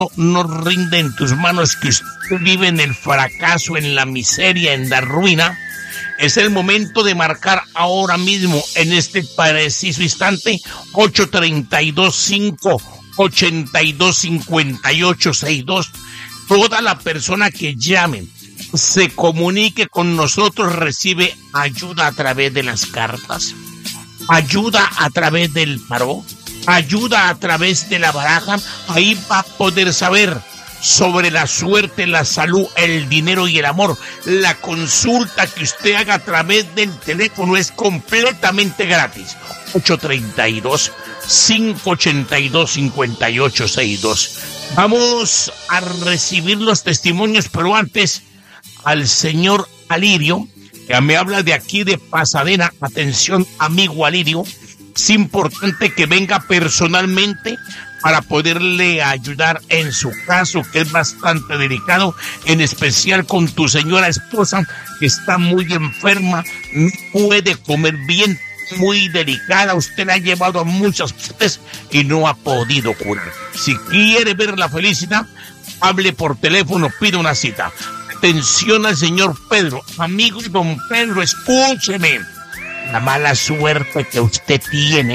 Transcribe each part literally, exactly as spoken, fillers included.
no rinde en tus manos, que usted vive en el fracaso, en la miseria, en la ruina, es el momento de marcar ahora mismo, en este preciso instante, ocho tres dos, cinco ocho dos, cinco ocho seis dos. Toda la persona que llame, se comunique con nosotros, recibe ayuda a través de las cartas, ayuda a través del tarot, ayuda a través de la baraja. Ahí va a poder saber sobre la suerte, la salud, el dinero y el amor. La consulta que usted haga a través del teléfono es completamente gratis. ocho tres dos, cinco ocho dos, cinco ocho seis dos. Vamos a recibir los testimonios, pero antes al señor Alirio, que me habla de aquí de Pasadena. Atención, amigo Alirio, es importante que venga personalmente para poderle ayudar en su caso, que es bastante delicado, en especial con tu señora esposa, que está muy enferma, no puede comer bien, muy delicada. Usted la ha llevado a muchas partes y no ha podido curar. Si quiere ver la felicidad, hable por teléfono, pida una cita. Atención al señor Pedro. Amigo don Pedro, escúcheme. La mala suerte que usted tiene,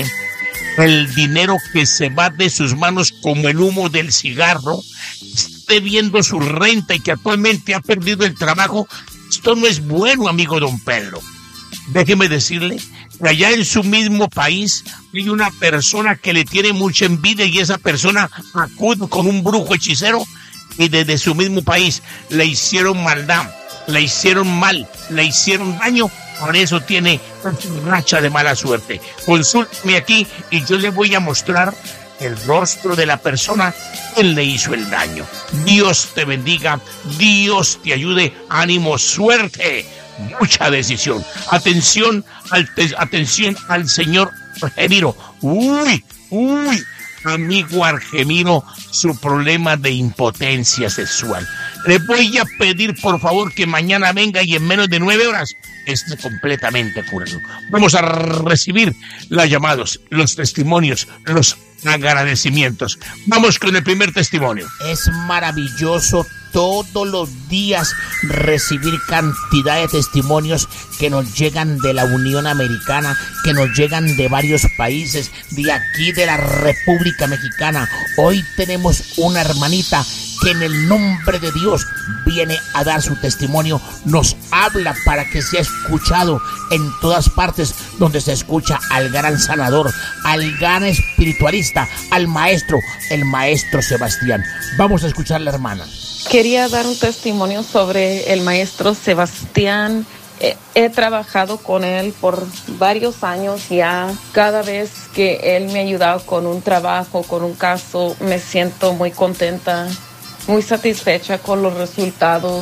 el dinero que se va de sus manos como el humo del cigarro, esté viendo su renta y que actualmente ha perdido el trabajo, esto no es bueno, amigo don Pedro. Déjeme decirle que allá en su mismo país hay una persona que le tiene mucha envidia, y esa persona acude con un brujo hechicero y desde su mismo país le hicieron maldad, le hicieron mal, le hicieron daño. Por eso tiene una racha de mala suerte. Consúlteme aquí y yo le voy a mostrar el rostro de la persona que le hizo el daño. Dios te bendiga, Dios te ayude, ánimo, suerte, mucha decisión. Atención al, te- atención al señor Argemiro. Uy, uy, amigo Argemiro, su problema de impotencia sexual. Le voy a pedir, por favor, que mañana venga y en menos de nueve horas esté completamente curado. Vamos a recibir los llamados, los testimonios, los agradecimientos. Vamos con el primer testimonio. Es maravilloso todos los días recibir cantidad de testimonios que nos llegan de la Unión Americana, que nos llegan de varios países, de aquí de la República Mexicana. Hoy tenemos una hermanita que en el nombre de Dios viene a dar su testimonio, nos habla para que sea escuchado en todas partes donde se escucha al gran sanador, al gran espiritualista, al maestro, el maestro Sebastián. Vamos a escuchar a la hermana. Quería dar un testimonio sobre el maestro Sebastián. He, he trabajado con él por varios años ya. Cada vez que él me ha ayudado con un trabajo, con un caso, me siento muy contenta, muy satisfecha con los resultados.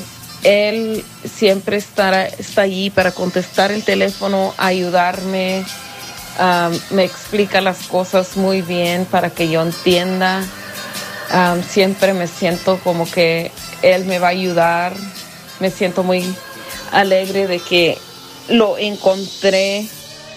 Él siempre estará, está allí para contestar el teléfono, ayudarme, um, me explica las cosas muy bien para que yo entienda. Um, siempre me siento como que él me va a ayudar. Me siento muy alegre de que lo encontré.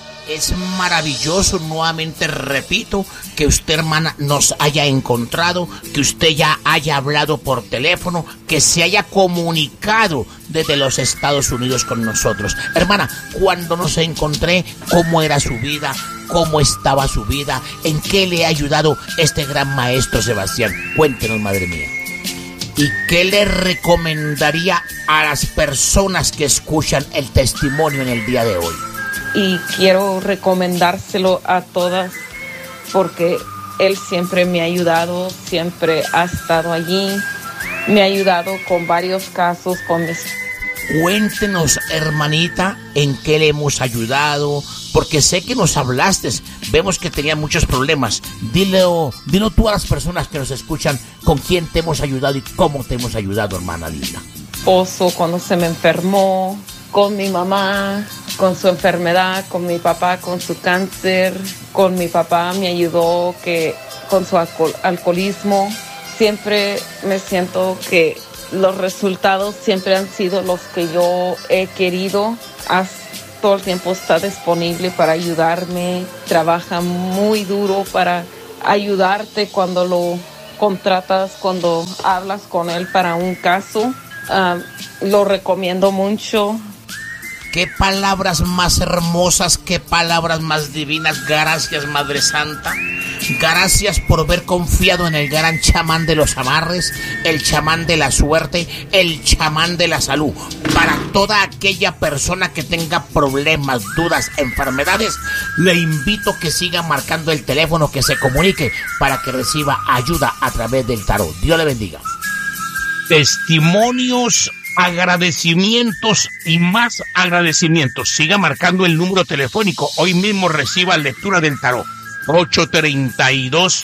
Es maravilloso, nuevamente repito, que usted, hermana, nos haya encontrado, que usted ya haya hablado por teléfono, que se haya comunicado desde los Estados Unidos con nosotros. Hermana, cuando nos encontré, ¿cómo era su vida? ¿Cómo estaba su vida? ¿En qué le ha ayudado este gran maestro Sebastián? Cuéntenos, madre mía. ¿Y qué le recomendaría a las personas que escuchan el testimonio en el día de hoy? Y quiero recomendárselo a todas porque él siempre me ha ayudado, siempre ha estado allí, me ha ayudado con varios casos, con mis... Cuéntenos, hermanita, en qué le hemos ayudado, porque sé que nos hablaste, vemos que tenía muchos problemas. Dilo, dilo tú a las personas que nos escuchan con quién te hemos ayudado y cómo te hemos ayudado, hermana linda. Esposo, cuando se me enfermó, con mi mamá, con su enfermedad, con mi papá, con su cáncer, con mi papá me ayudó que con su alcohol, alcoholismo. Siempre me siento que los resultados siempre han sido los que yo he querido. Has, todo el tiempo está disponible para ayudarme, trabaja muy duro para ayudarte cuando lo contratas, cuando hablas con él para un caso. Uh, lo recomiendo mucho. Qué palabras más hermosas, qué palabras más divinas. Gracias, Madre Santa. Gracias por haber confiado en el gran chamán de los amarres, el chamán de la suerte, el chamán de la salud. Para toda aquella persona que tenga problemas, dudas, enfermedades, le invito a que siga marcando el teléfono, que se comunique para que reciba ayuda a través del tarot. Dios le bendiga. Testimonios, agradecimientos y más agradecimientos. Siga marcando el número telefónico. Hoy mismo reciba lectura del tarot. ocho treinta y dos,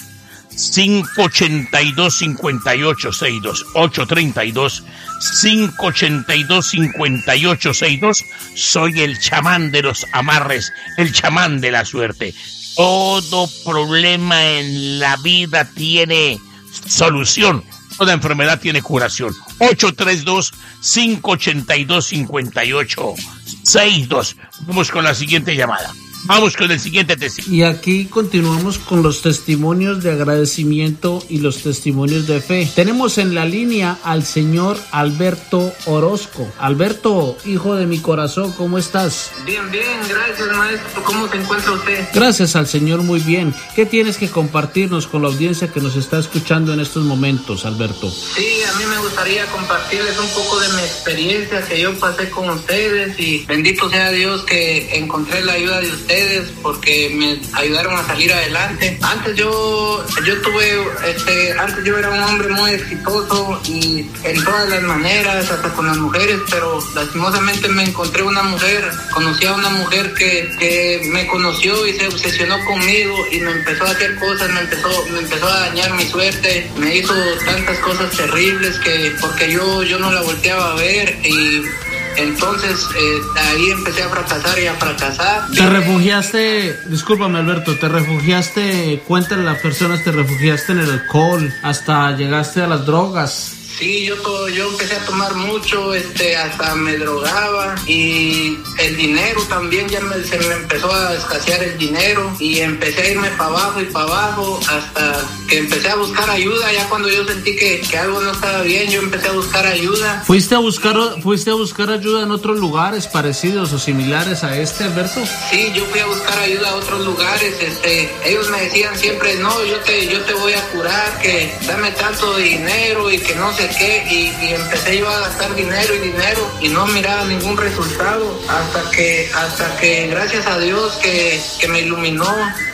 cinco ochenta y dos, cincuenta y ocho sesenta y dos. ocho treinta y dos, cinco ochenta y dos, cincuenta y ocho sesenta y dos. Soy el chamán de los amarres, el chamán de la suerte. Todo problema en la vida tiene solución. Toda enfermedad tiene curación. ocho treinta y dos, cinco ochenta y dos, cincuenta y ocho sesenta y dos. Vamos con la siguiente llamada. Vamos con el siguiente testimonio. Y aquí continuamos con los testimonios de agradecimiento y los testimonios de fe. Tenemos en la línea al señor Alberto Orozco. Alberto, hijo de mi corazón, ¿cómo estás? Bien, bien, gracias, maestro. ¿Cómo se encuentra usted? Gracias al Señor, muy bien. ¿Qué tienes que compartirnos con la audiencia que nos está escuchando en estos momentos, Alberto? Sí, a mí me gustaría compartirles un poco de mi experiencia que yo pasé con ustedes, y bendito sea Dios que encontré la ayuda de ustedes, porque me ayudaron a salir adelante. Antes yo yo tuve este antes yo era un hombre muy exitoso y en todas las maneras, hasta con las mujeres, pero lastimosamente me encontré una mujer, conocí a una mujer que, que me conoció y se obsesionó conmigo y me empezó a hacer cosas, me empezó me empezó a dañar mi suerte, me hizo tantas cosas terribles que porque yo yo no la volteaba a ver, y entonces eh, ahí empecé a fracasar y a fracasar. Te refugiaste, discúlpame Alberto, te refugiaste, cuéntale a las personas, te refugiaste en el alcohol, hasta llegaste a las drogas. Sí, yo todo, yo empecé a tomar mucho, este, hasta me drogaba, y el dinero también, ya me, se me empezó a escasear el dinero, y empecé a irme para abajo y para abajo, hasta que empecé a buscar ayuda. Ya cuando yo sentí que, que algo no estaba bien, yo empecé a buscar ayuda. ¿Fuiste a buscar, fuiste a buscar ayuda en otros lugares parecidos o similares a este, Alberto? Sí, yo fui a buscar ayuda a otros lugares, este, ellos me decían siempre, no, yo te, yo te voy a curar, que dame tanto dinero y que no sé qué, y, y empecé yo a gastar dinero y dinero y no miraba ningún resultado, hasta que hasta que gracias a Dios que, que me iluminó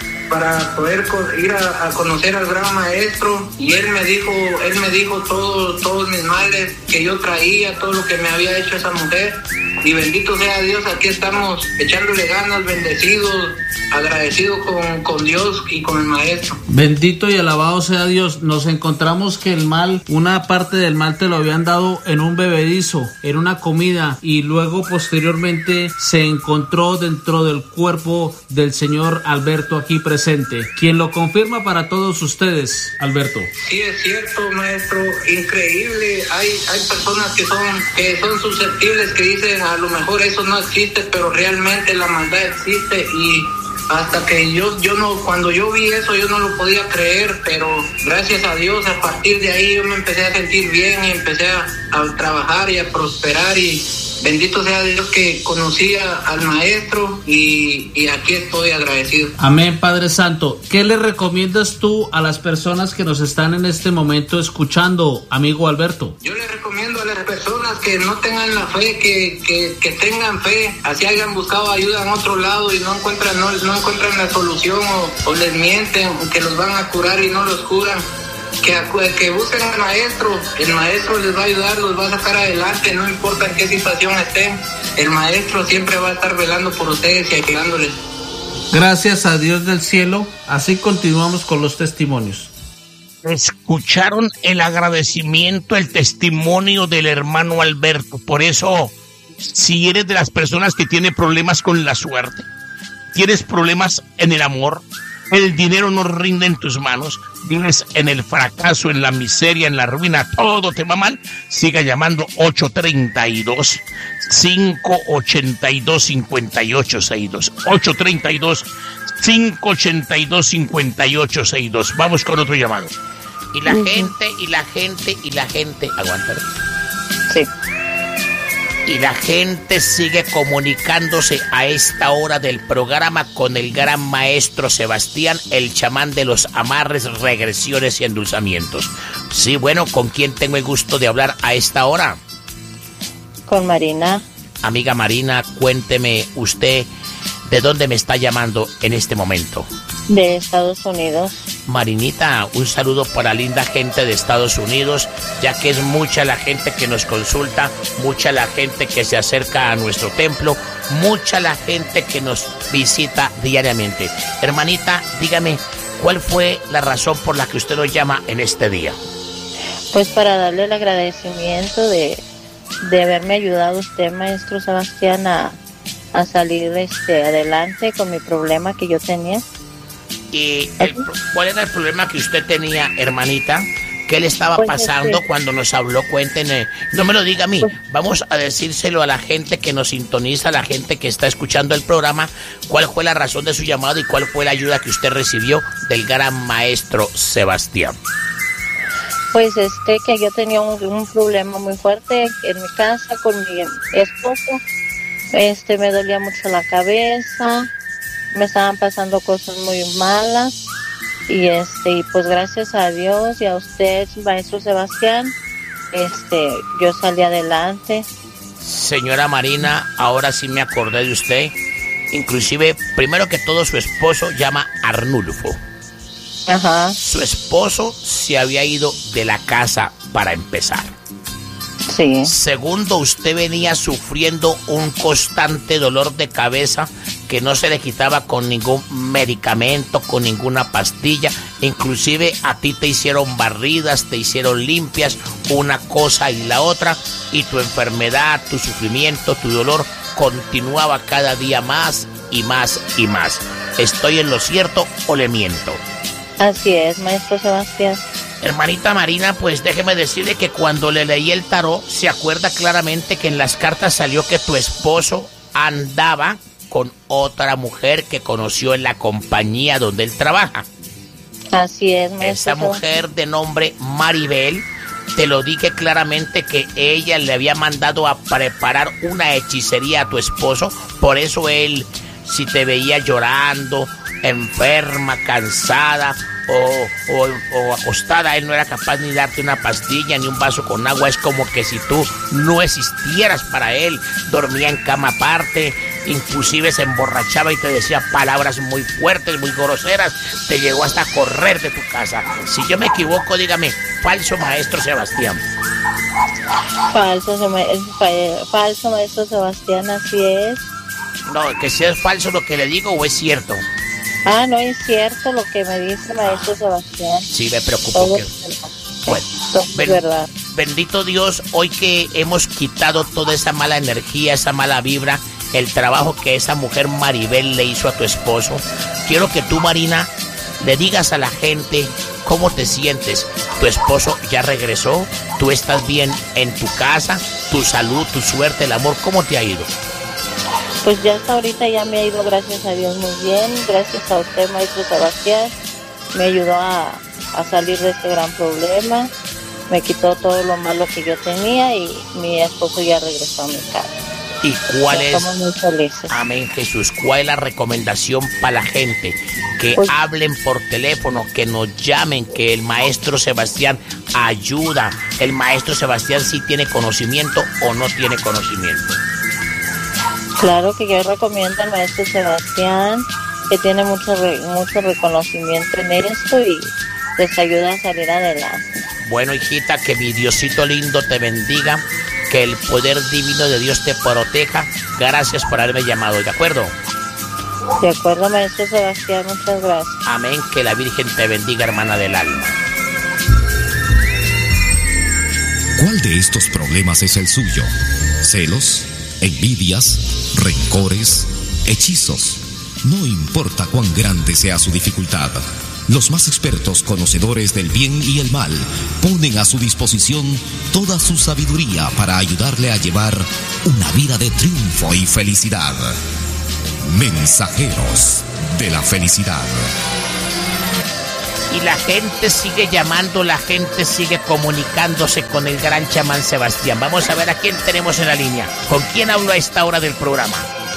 para poder ir a, a conocer al gran maestro, y él me dijo él me dijo todo, todos mis males que yo traía, todo lo que me había hecho esa mujer, y bendito sea Dios, aquí estamos echándole ganas, bendecidos, agradecidos con, con Dios y con el maestro. Bendito y alabado sea Dios. Nos encontramos que el mal, una parte del mal te lo habían dado en un bebedizo, en una comida, y luego posteriormente se encontró dentro del cuerpo del señor Alberto aquí presente, quien lo confirma para todos ustedes, Alberto. Sí, es cierto, maestro, increíble. Hay hay personas que son que son susceptibles, que dicen a lo mejor eso no existe, pero realmente la maldad existe, y hasta que yo yo no cuando yo vi eso yo no lo podía creer, pero gracias a Dios a partir de ahí yo me empecé a sentir bien y empecé a, a trabajar y a prosperar, y bendito sea Dios que conocí a, al maestro, y, y aquí estoy agradecido. Amén, Padre Santo. ¿Qué le recomiendas tú a las personas que nos están en este momento escuchando, amigo Alberto? Yo le recomiendo a las personas que no tengan la fe, que, que, que tengan fe, así hayan buscado ayuda en otro lado y no encuentran, no, no encuentran la solución, o, o les mienten que los van a curar y no los curan. Que, que busquen al maestro, el maestro les va a ayudar, los va a sacar adelante, no importa en qué situación estén, el maestro siempre va a estar velando por ustedes y ayudándoles. Gracias a Dios del cielo. Así continuamos con los testimonios. Escucharon el agradecimiento, el testimonio del hermano Alberto. Por eso, si eres de las personas que tiene problemas con la suerte, tienes problemas en el amor, el dinero no rinde en tus manos, vives en el fracaso, en la miseria, en la ruina, todo te va mal, siga llamando ocho treinta y dos, cinco ochenta y dos, cincuenta y ocho sesenta y dos. ocho treinta y dos, cinco ochenta y dos, cincuenta y ocho sesenta y dos. Vamos con otro llamado. Y la uh-huh. gente, y la gente, y la gente... Aguanta. Sí. Y la gente sigue comunicándose a esta hora del programa con el gran maestro Sebastián, el chamán de los amarres, regresiones y endulzamientos. Sí, bueno, ¿con quién tengo el gusto de hablar a esta hora? Con Marina. Amiga Marina, cuénteme usted de dónde me está llamando en este momento. De Estados Unidos. Marinita, un saludo para la linda gente de Estados Unidos, ya que es mucha la gente que nos consulta, mucha la gente que se acerca a nuestro templo, mucha la gente que nos visita diariamente. Hermanita, dígame, ¿cuál fue la razón por la que usted nos llama en este día? Pues para darle el agradecimiento de, de haberme ayudado usted, maestro Sebastián, a, a salir este, adelante con mi problema que yo tenía. ¿Y el, cuál era el problema que usted tenía, hermanita? ¿Qué le estaba pues pasando este, cuando nos habló? Cuéntenme. No me lo diga a mí. Pues, Vamos a decírselo a la gente que nos sintoniza, a la gente que está escuchando el programa, cuál fue la razón de su llamado y cuál fue la ayuda que usted recibió del gran maestro Sebastián. Pues este, que yo tenía un, un problema muy fuerte en mi casa con mi esposo. Este, me dolía mucho la cabeza. Me estaban pasando cosas muy malas y este y pues gracias a Dios y a usted, maestro Sebastián, este yo salí adelante. Señora Marina, ahora sí me acordé de usted. Inclusive, primero que todo, su esposo llama Arnulfo. Ajá. Su esposo se había ido de la casa para empezar. Sí. Segundo, usted venía sufriendo un constante dolor de cabeza que no se le quitaba con ningún medicamento, con ninguna pastilla. Inclusive a ti te hicieron barridas, te hicieron limpias, una cosa y la otra. Y tu enfermedad, tu sufrimiento, tu dolor continuaba cada día más y más y más. ¿Estoy en lo cierto o le miento? Así es, maestro Sebastián. Hermanita Marina, pues déjeme decirle que cuando le leí el tarot, se acuerda claramente que en las cartas salió que tu esposo andaba con otra mujer que conoció en la compañía donde él trabaja. Así es, maestro. Esa mujer de nombre Maribel, te lo dije claramente que ella le había mandado a preparar una hechicería a tu esposo, por eso él, si te veía llorando, enferma, cansada o, o, o acostada, él no era capaz ni darte una pastilla ni un vaso con agua. Es como que si tú no existieras para él. Dormía en cama aparte, inclusive se emborrachaba y te decía palabras muy fuertes, muy groseras. Te llegó hasta a correr de tu casa. Si yo me equivoco, dígame, falso maestro Sebastián. Falso, falso maestro Sebastián, así es. No, que si es falso lo que le digo o es cierto. Ah, no es cierto lo que me dice maestro Sebastián. Sí, me preocupo que... Bueno, ben... verdad. Bendito Dios, hoy que hemos quitado toda esa mala energía, esa mala vibra, el trabajo que esa mujer Maribel le hizo a tu esposo, quiero que tú, Marina, le digas a la gente cómo te sientes. Tu esposo ya regresó, tú estás bien en tu casa, tu salud, tu suerte, el amor, ¿cómo te ha ido? Pues ya hasta ahorita ya me ha ido, gracias a Dios, muy bien. Gracias a usted, maestro Sebastián. Me ayudó a, a salir de este gran problema. Me quitó todo lo malo que yo tenía y mi esposo ya regresó a mi casa. ¿Y cuál es? Estamos muy felices. Amén, Jesús. ¿Cuál es la recomendación para la gente? Que pues, hablen por teléfono, que nos llamen, que el maestro Sebastián ayuda. El maestro Sebastián sí tiene conocimiento o no tiene conocimiento. Claro que yo recomiendo al maestro Sebastián, que tiene mucho re, mucho reconocimiento en esto y les ayuda a salir adelante. Bueno, hijita, que mi Diosito lindo te bendiga, que el poder divino de Dios te proteja. Gracias por haberme llamado, ¿de acuerdo? De acuerdo, maestro Sebastián, muchas gracias. Amén, que la Virgen te bendiga, hermana del alma. ¿Cuál de estos problemas es el suyo? ¿Celos? ¿Envidias? ¿Rencores? ¿Hechizos? No importa cuán grande sea su dificultad, los más expertos conocedores del bien y el mal ponen a su disposición toda su sabiduría para ayudarle a llevar una vida de triunfo y felicidad. Mensajeros de la felicidad. Y la gente sigue llamando, la gente sigue comunicándose con el gran chamán Sebastián. Vamos a ver a quién tenemos en la línea. ¿Con quién hablo a esta hora del programa?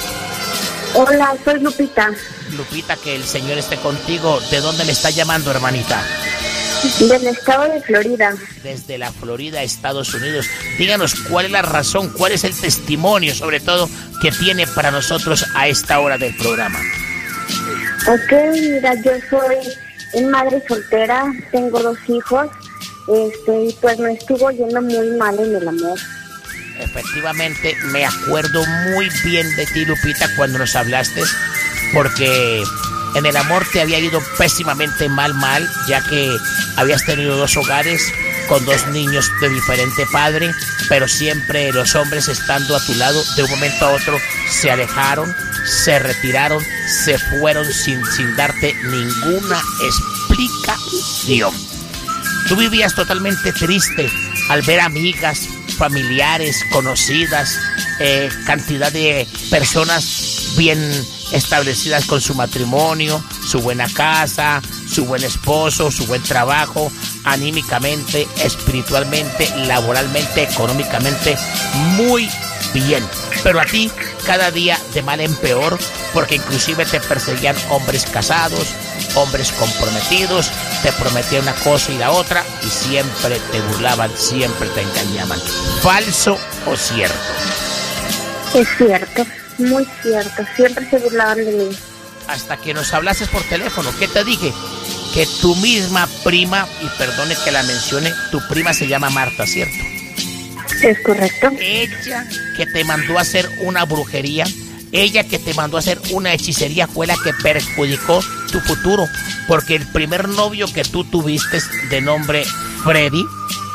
Hola, soy Lupita. Lupita, que el Señor esté contigo. ¿De dónde me está llamando, hermanita? Del estado de Florida. Desde la Florida, Estados Unidos. Díganos cuál es la razón, cuál es el testimonio, sobre todo, que tiene para nosotros a esta hora del programa. Ok, mira, yo soy madre soltera, tengo dos hijos, este, y pues me estuvo yendo muy mal en el amor. Efectivamente, me acuerdo muy bien de ti, Lupita, cuando nos hablaste, porque en el amor te había ido pésimamente mal, mal, ya que habías tenido dos hogares con dos niños de diferente padre, pero siempre los hombres estando a tu lado, de un momento a otro se alejaron, se retiraron, se fueron sin, sin darte ninguna explicación. Tú vivías totalmente triste al ver amigas, familiares, conocidas, eh, cantidad de personas bien establecidas con su matrimonio, su buena casa, su buen esposo, su buen trabajo, anímicamente, espiritualmente, laboralmente, económicamente, muy bien. Pero a ti, cada día de mal en peor, porque inclusive te perseguían hombres casados, hombres comprometidos, te prometían una cosa y la otra, y siempre te burlaban, siempre te engañaban. ¿Falso o cierto? Es cierto, muy cierto, siempre se burlaban de mí. Hasta que nos hablases por teléfono, ¿qué te dije? Que tu misma prima, y perdone que la mencione, tu prima se llama Marta, ¿cierto? Es correcto. Ella que te mandó a hacer una brujería, ella que te mandó a hacer una hechicería fue la que perjudicó tu futuro, porque el primer novio que tú tuviste de nombre Freddy,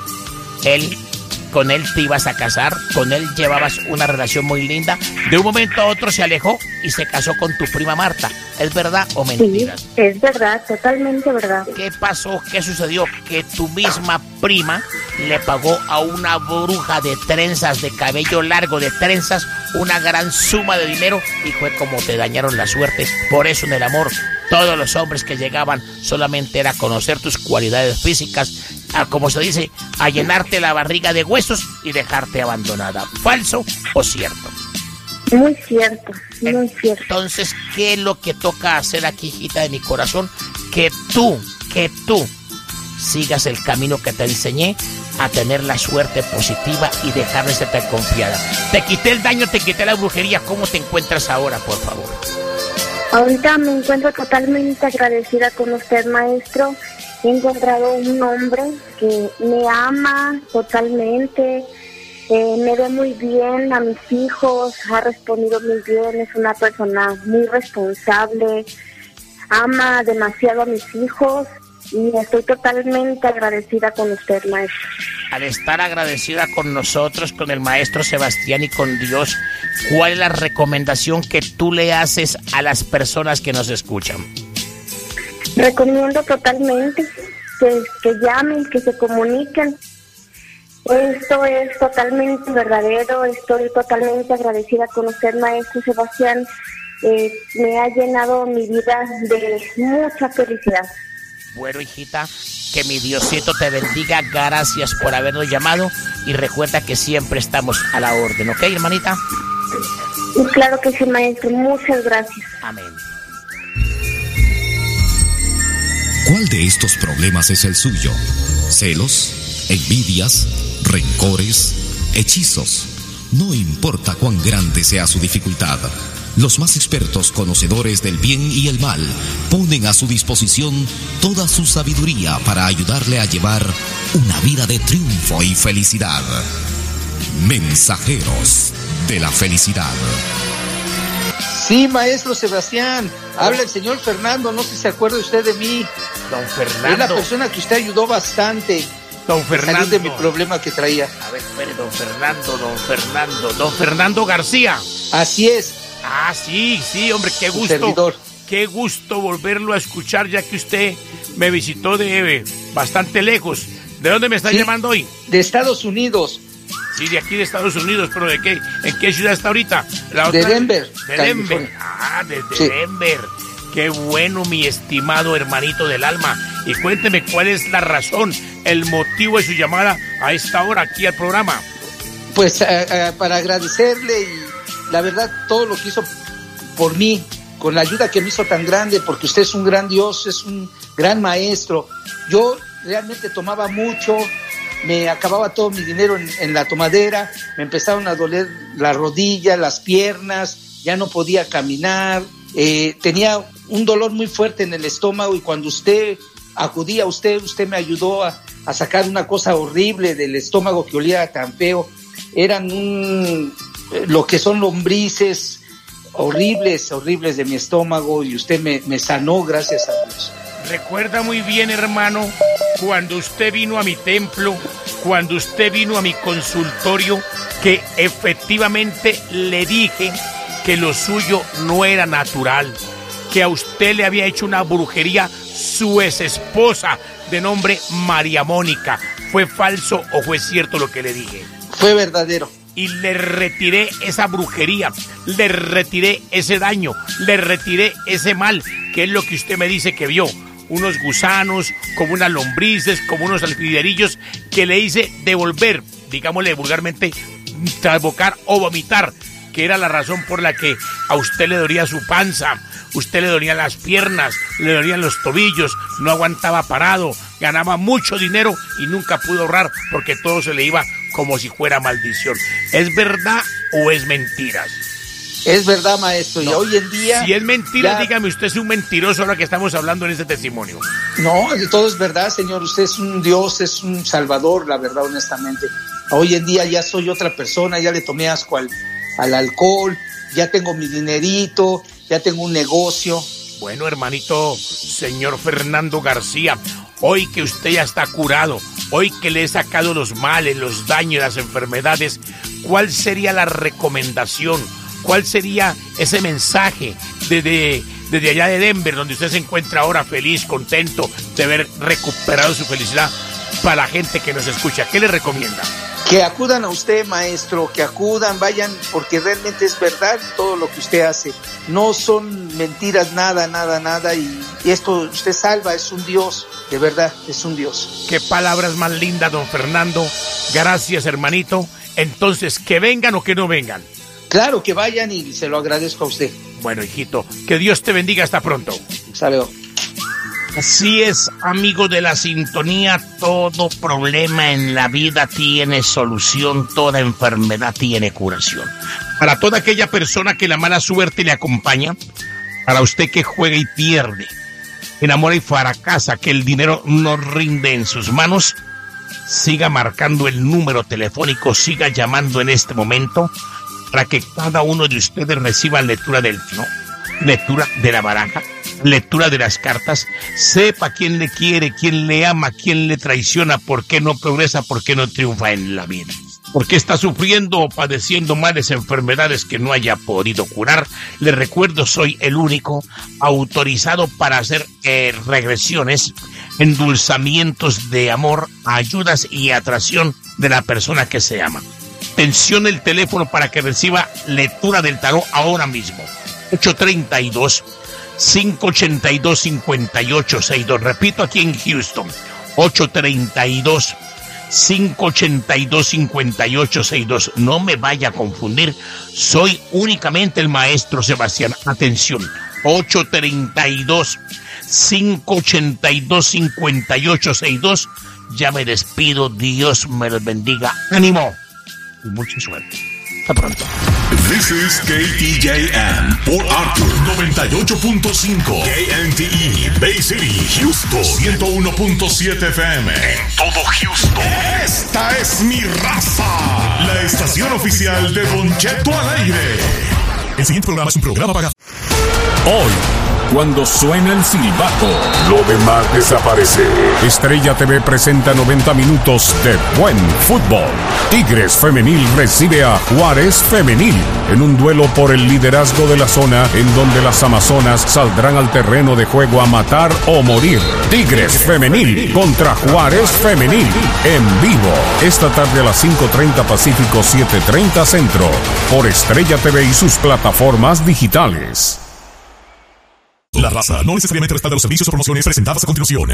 él, con él te ibas a casar, con él llevabas una relación muy linda, de un momento a otro se alejó y se casó con tu prima Marta. ¿Es verdad o mentiras? Sí, es verdad, totalmente verdad. ¿Qué pasó? ¿Qué sucedió? Que tu misma prima le pagó a una bruja de trenzas, de cabello largo, de trenzas, una gran suma de dinero, y fue como te dañaron la suerte. Por eso en el amor, todos los hombres que llegaban solamente era conocer tus cualidades físicas, a, como se dice, a llenarte la barriga de huesos y dejarte abandonada. ¿Falso o cierto? Muy cierto, muy cierto. Entonces, ¿qué es lo que toca hacer aquí, hijita de mi corazón? Que tú, que tú sigas el camino que te enseñé, a tener la suerte positiva y dejar de ser tan confiada. Te quité el daño, te quité la brujería. ¿Cómo te encuentras ahora, por favor? Ahorita me encuentro totalmente agradecida con usted, maestro. He encontrado un hombre que me ama totalmente. Eh, me ve muy bien a mis hijos, ha respondido muy bien, es una persona muy responsable, ama demasiado a mis hijos y estoy totalmente agradecida con usted, maestro. Al estar agradecida con nosotros, con el maestro Sebastián y con Dios, ¿cuál es la recomendación que tú le haces a las personas que nos escuchan? Recomiendo totalmente que, que llamen, que se comuniquen. Esto es totalmente verdadero, estoy totalmente agradecida con usted, maestro Sebastián. Eh, me ha llenado mi vida de mucha felicidad. Bueno, hijita, que mi Diosito te bendiga, gracias por habernos llamado y recuerda que siempre estamos a la orden, ¿ok, hermanita? Y claro que sí, maestro, muchas gracias. Amén. ¿Cuál de estos problemas es el suyo? ¿Celos? ¿Envidias? ¿Rencores? ¿Hechizos? No importa cuán grande sea su dificultad, los más expertos conocedores del bien y el mal ponen a su disposición toda su sabiduría para ayudarle a llevar una vida de triunfo y felicidad. Mensajeros de la felicidad. Sí, maestro Sebastián, habla el señor Fernando, no sé si se acuerda usted de mí. Don Fernando. Es la persona que usted ayudó bastante. Don Fernando. Salir de mi problema que traía. A ver, espere, don Fernando, don Fernando, don Fernando García. Así es. Ah, sí, sí, hombre, qué gusto. Servidor. Qué gusto volverlo a escuchar, ya que usted me visitó de eh, bastante lejos. ¿De dónde me está sí, llamando hoy? De Estados Unidos. Sí, de aquí de Estados Unidos, pero ¿de qué? ¿En qué ciudad está ahorita? La otra, de Denver. De California. Denver. Ah, desde sí. Denver. Qué bueno, mi estimado hermanito del alma. Y cuénteme cuál es la razón, el motivo de su llamada a esta hora aquí al programa. Pues uh, uh, para agradecerle y la verdad todo lo que hizo por mí, con la ayuda que me hizo tan grande, porque usted es un gran Dios, es un gran maestro. Yo realmente tomaba mucho, me acababa todo mi dinero en, en la tomadera, me empezaron a doler las rodillas, las piernas, ya no podía caminar, eh, tenía un dolor muy fuerte en el estómago y cuando usted acudía a usted, usted me ayudó a, a sacar una cosa horrible del estómago que olía tan feo. Eran un, lo que son lombrices horribles, horribles de mi estómago y usted me, me sanó, gracias a Dios. Recuerda muy bien, hermano, cuando usted vino a mi templo, cuando usted vino a mi consultorio, que efectivamente le dije que lo suyo no era natural, que a usted le había hecho una brujería su ex esposa de nombre María Mónica. ¿Fue falso o fue cierto lo que le dije? Fue verdadero. Y le retiré esa brujería, le retiré ese daño, le retiré ese mal, que es lo que usted me dice que vio. Unos gusanos, como unas lombrices, como unos alfilerillos, que le hice devolver, digámosle vulgarmente, trasbocar o vomitar, que era la razón por la que a usted le dolía su panza, usted le dolían las piernas, le dolían los tobillos, no aguantaba parado, ganaba mucho dinero y nunca pudo ahorrar porque todo se le iba como si fuera maldición. ¿Es verdad o es mentiras? Es verdad, maestro, no. Y hoy en día... Si es mentira, ya... dígame, usted es un mentiroso ahora que estamos hablando en este testimonio. No, todo es verdad, señor, usted es un Dios, es un salvador, la verdad, honestamente. Hoy en día ya soy otra persona, ya le tomé asco al, al alcohol, ya tengo mi dinerito, ya tengo un negocio. Bueno, hermanito, señor Fernando García, hoy que usted ya está curado, hoy que le he sacado los males, los daños, las enfermedades, ¿cuál sería la recomendación? ¿Cuál sería ese mensaje desde, desde allá de Denver, donde usted se encuentra ahora feliz, contento de haber recuperado su felicidad, para la gente que nos escucha? ¿Qué le recomienda? Que acudan a usted, maestro, que acudan, vayan, porque realmente es verdad todo lo que usted hace. No son mentiras, nada, nada, nada, y, y esto usted salva, es un Dios, de verdad, es un Dios. Qué palabras más lindas, don Fernando. Gracias, hermanito. Entonces, ¿que vengan o que no vengan? Claro, que vayan y se lo agradezco a usted. Bueno, hijito, que Dios te bendiga, hasta pronto. Hasta luego. Así es, amigo de la sintonía, todo problema en la vida tiene solución, toda enfermedad tiene curación. Para toda aquella persona que la mala suerte le acompaña, para usted que juega y pierde, enamora y fracasa, que el dinero no rinde en sus manos, siga marcando el número telefónico, siga llamando en este momento, para que cada uno de ustedes reciba lectura del no, lectura de la baraja, lectura de las cartas, sepa quién le quiere, quién le ama, quién le traiciona, por qué no progresa, por qué no triunfa en la vida, por qué está sufriendo o padeciendo males, enfermedades que no haya podido curar. Les recuerdo, soy el único autorizado para hacer eh, regresiones, endulzamientos de amor, ayudas y atracción de la persona que se ama. Atención, el teléfono para que reciba lectura del tarot ahora mismo. ocho tres dos, cinco ocho dos, cinco ocho seis dos. Repito, aquí en Houston. ocho tres dos, cinco ocho dos, cinco ocho seis dos. No me vaya a confundir. Soy únicamente el maestro Sebastián. Atención. ocho tres dos, cinco ocho dos, cinco ocho seis dos. Ya me despido. Dios me los bendiga. ¡Ánimo! Y mucha suerte. Hasta pronto. This is K T J M, Port Arthur noventa y ocho punto cinco, K N T E, Bay City, Houston ciento uno punto siete F M, en todo Houston. Esta es mi raza, la estación oficial de Don Cheto al aire. El siguiente programa es un programa pagado. Hoy, cuando suena el silbato, lo demás desaparece. Estrella T V presenta noventa minutos de buen fútbol. Tigres Femenil recibe a Juárez Femenil en un duelo por el liderazgo de la zona, en donde las amazonas saldrán al terreno de juego a matar o morir. Tigres Femenil contra Juárez Femenil en vivo esta tarde a las cinco treinta Pacífico, siete treinta Centro, por Estrella T V y sus plataformas digitales. La raza no necesariamente respalda los servicios o promociones presentadas a continuación.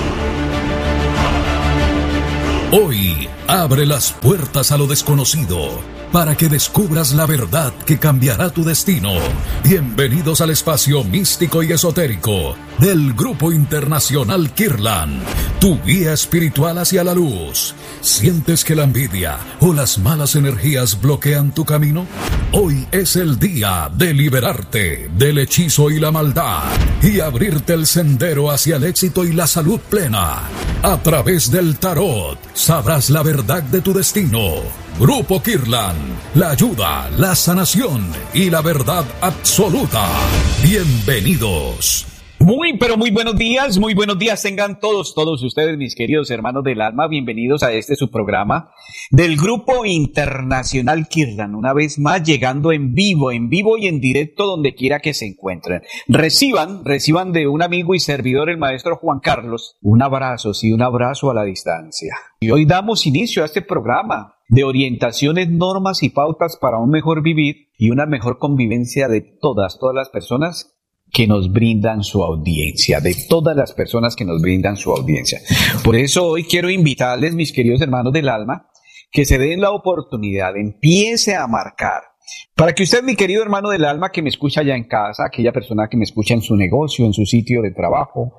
Hoy abre las puertas a lo desconocido para que descubras la verdad que cambiará tu destino. Bienvenidos al espacio místico y esotérico del Grupo Internacional Kirlan, tu guía espiritual hacia la luz. ¿Sientes que la envidia o las malas energías bloquean tu camino? Hoy es el día de liberarte del hechizo y la maldad y abrirte el sendero hacia el éxito y la salud plena. A través del tarot sabrás la verdad de tu destino. Grupo Kirlan, la ayuda, la sanación y la verdad absoluta. Bienvenidos. Muy, pero muy buenos días, muy buenos días tengan todos, todos ustedes, mis queridos hermanos del alma, bienvenidos a este su programa del Grupo Internacional Kirlan, una vez más llegando en vivo, en vivo y en directo donde quiera que se encuentren. Reciban, reciban de un amigo y servidor, el maestro Juan Carlos, un abrazo, sí, un abrazo a la distancia. Y hoy damos inicio a este programa de orientaciones, normas y pautas para un mejor vivir y una mejor convivencia de todas, todas las personas que nos brindan su audiencia, de todas las personas que nos brindan su audiencia. Por eso hoy quiero invitarles, mis queridos hermanos del alma, que se den la oportunidad, empiece a marcar, para que usted, mi querido hermano del alma, que me escucha allá en casa, aquella persona que me escucha en su negocio, en su sitio de trabajo,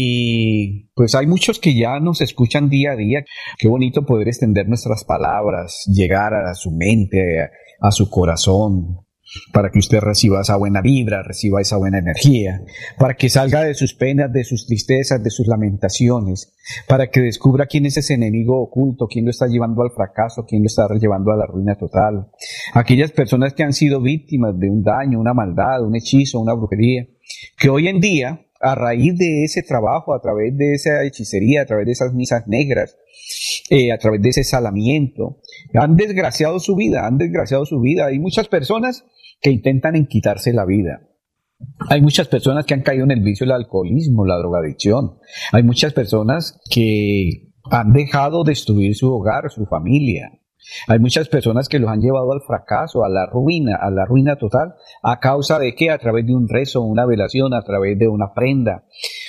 y pues hay muchos que ya nos escuchan día a día. Qué bonito poder extender nuestras palabras, llegar a su mente, a, a su corazón, para que usted reciba esa buena vibra, reciba esa buena energía, para que salga de sus penas, de sus tristezas, de sus lamentaciones, para que descubra quién es ese enemigo oculto, quién lo está llevando al fracaso, quién lo está llevando a la ruina total. Aquellas personas que han sido víctimas de un daño, una maldad, un hechizo, una brujería, que hoy en día, a raíz de ese trabajo, a través de esa hechicería, a través de esas misas negras, eh, a través de ese salamiento, han desgraciado su vida, han desgraciado su vida. Hay muchas personas que intentan en quitarse la vida. Hay muchas personas que han caído en el vicio del alcoholismo, la drogadicción. Hay muchas personas que han dejado destruir su hogar, su familia. Hay muchas personas que los han llevado al fracaso, a la ruina, a la ruina total. ¿A causa de qué? A través de un rezo, una velación, a través de una prenda,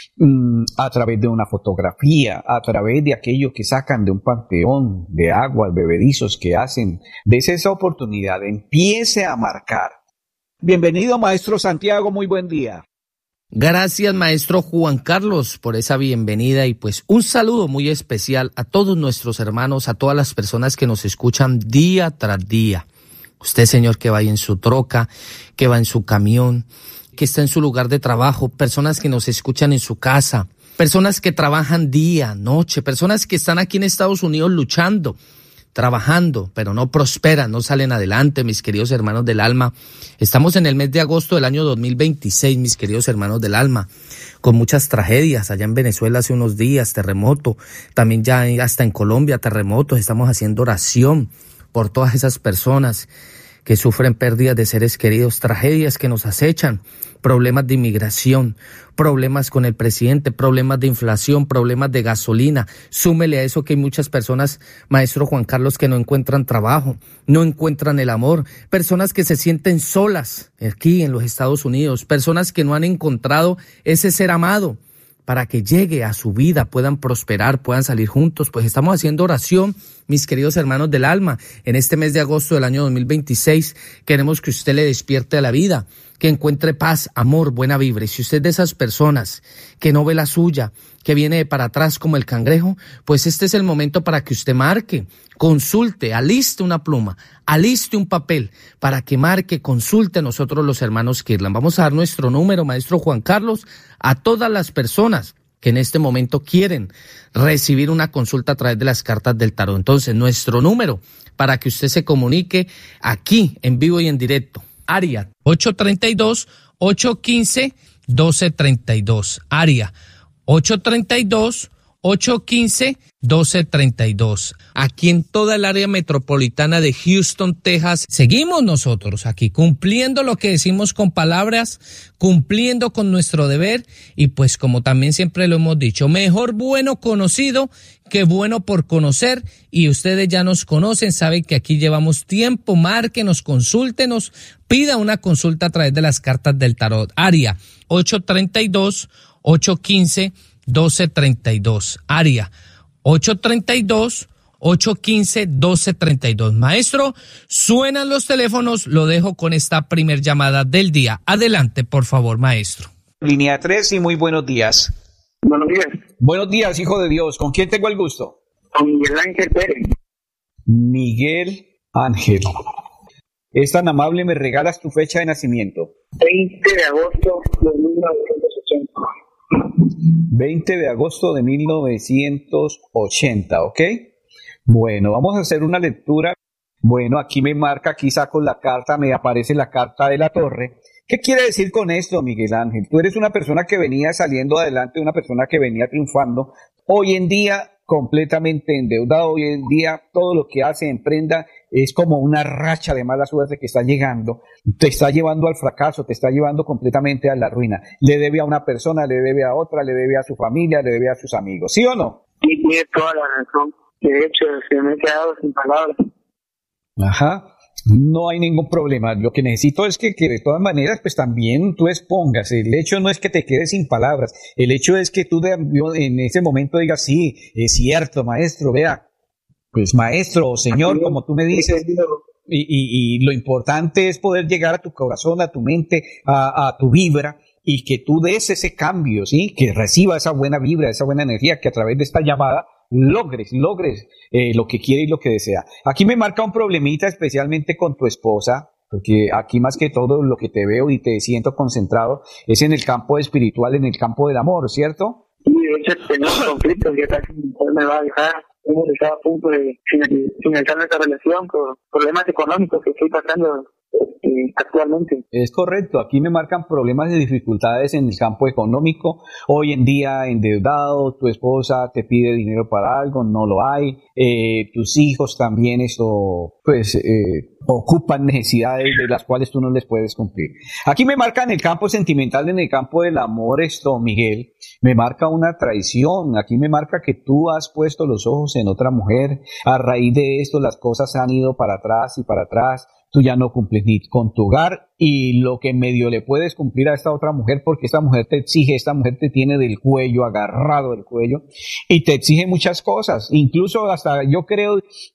a través de una fotografía, a través de aquello que sacan de un panteón, de aguas, bebedizos que hacen. Dese esa oportunidad, empiece a marcar. Bienvenido, maestro Santiago, muy buen día. Gracias, maestro Juan Carlos, por esa bienvenida y pues un saludo muy especial a todos nuestros hermanos, a todas las personas que nos escuchan día tras día. Usted, señor, que va en su troca, que va en su camión, que está en su lugar de trabajo, personas que nos escuchan en su casa, personas que trabajan día, noche, personas que están aquí en Estados Unidos luchando, trabajando, pero no prosperan, no salen adelante, mis queridos hermanos del alma. Estamos en el mes de agosto del año dos mil veintiséis, mis queridos hermanos del alma, con muchas tragedias. Allá en Venezuela hace unos días, terremoto, también ya hasta en Colombia, terremotos. Estamos haciendo oración por todas esas personas que sufren pérdidas de seres queridos, tragedias que nos acechan, problemas de inmigración, problemas con el presidente, problemas de inflación, problemas de gasolina. Súmele a eso que hay muchas personas, maestro Juan Carlos, que no encuentran trabajo, no encuentran el amor, personas que se sienten solas aquí en los Estados Unidos, personas que no han encontrado ese ser amado para que llegue a su vida, puedan prosperar, puedan salir juntos. Pues estamos haciendo oración, mis queridos hermanos del alma. En este mes de agosto del año dos mil veintiséis queremos que usted le despierte a la vida, que encuentre paz, amor, buena vibra. Y si usted es de esas personas que no ve la suya, que viene de para atrás como el cangrejo, pues este es el momento para que usted marque, consulte, aliste una pluma, aliste un papel para que marque, consulte a nosotros los hermanos Kirlan. Vamos a dar nuestro número, maestro Juan Carlos, a todas las personas que en este momento quieren recibir una consulta a través de las cartas del tarot. Entonces, nuestro número para que usted se comunique aquí en vivo y en directo. Área ocho tres dos, ocho uno cinco, uno dos tres dos. Área ocho tres dos, ocho uno cinco, uno dos tres dos. Aquí en toda el área metropolitana de Houston, Texas, seguimos nosotros aquí cumpliendo lo que decimos con palabras, cumpliendo con nuestro deber y pues como también siempre lo hemos dicho, mejor bueno conocido que bueno por conocer y ustedes ya nos conocen, saben que aquí llevamos tiempo, márquenos, consúltenos, pida una consulta a través de las cartas del tarot. Área ocho tres dos, ocho uno cinco, uno dos tres dos. Área ocho tres dos, ocho uno cinco, uno dos tres dos. Maestro, suenan los teléfonos, lo dejo con esta primer llamada del día. Adelante, por favor, maestro. Línea tres y muy buenos días. Buenos días. Buenos días, hijo de Dios. ¿Con quién tengo el gusto? Con Miguel Ángel Pérez. Miguel Ángel. Es tan amable, me regalas tu fecha de nacimiento. veinte de agosto de mil novecientos ochenta. veinte de agosto de mil novecientos ochenta, ¿ok? Bueno, vamos a hacer una lectura. Bueno, aquí me marca, aquí saco la carta, me aparece la carta de la torre. ¿Qué quiere decir con esto, Miguel Ángel? Tú eres una persona que venía saliendo adelante, una persona que venía triunfando. Hoy en día, completamente endeudado. Hoy en día, todo lo que hace, emprenda, es como una racha de mala suerte que está llegando. Te está llevando al fracaso, te está llevando completamente a la ruina. Le debe a una persona, le debe a otra, le debe a su familia, le debe a sus amigos. ¿Sí o no? Sí, tiene toda la razón. De hecho, se me he quedado sin palabras. Ajá. No hay ningún problema. Lo que necesito es que, que de todas maneras, pues también tú expongas. El hecho no es que te quedes sin palabras. El hecho es que tú de, en ese momento digas, sí, es cierto, maestro, vea, pues maestro o señor, como tú me dices. Y, y, y lo importante es poder llegar a tu corazón, a tu mente, a, a tu vibra y que tú des ese cambio, ¿sí? Que reciba esa buena vibra, esa buena energía que a través de esta llamada logres, logres eh, lo que quiere y lo que desea. Aquí me marca un problemita especialmente con tu esposa, porque aquí más que todo lo que te veo y te siento concentrado es en el campo espiritual, en el campo del amor, ¿cierto? Sí, de hecho tenemos conflictos, ya casi me va a dejar. Hemos estado a punto de finalizar nuestra relación por problemas económicos que estoy pasando eh, actualmente. Es correcto, aquí me marcan problemas de dificultades en el campo económico. Hoy en día endeudado, tu esposa te pide dinero para algo, no lo hay. Eh, tus hijos también esto, pues, eh, ocupan necesidades de las cuales tú no les puedes cumplir. Aquí me marca en el campo sentimental, en el campo del amor esto, Miguel, me marca una traición. Aquí me marca que tú has puesto los ojos en otra mujer. A raíz de esto las cosas han ido para atrás y para atrás. Tú ya no cumples ni con tu hogar y lo que medio le puedes cumplir a esta otra mujer, porque esta mujer te exige, esta mujer te tiene del cuello, agarrado del cuello, y te exige muchas cosas. Incluso hasta yo creo,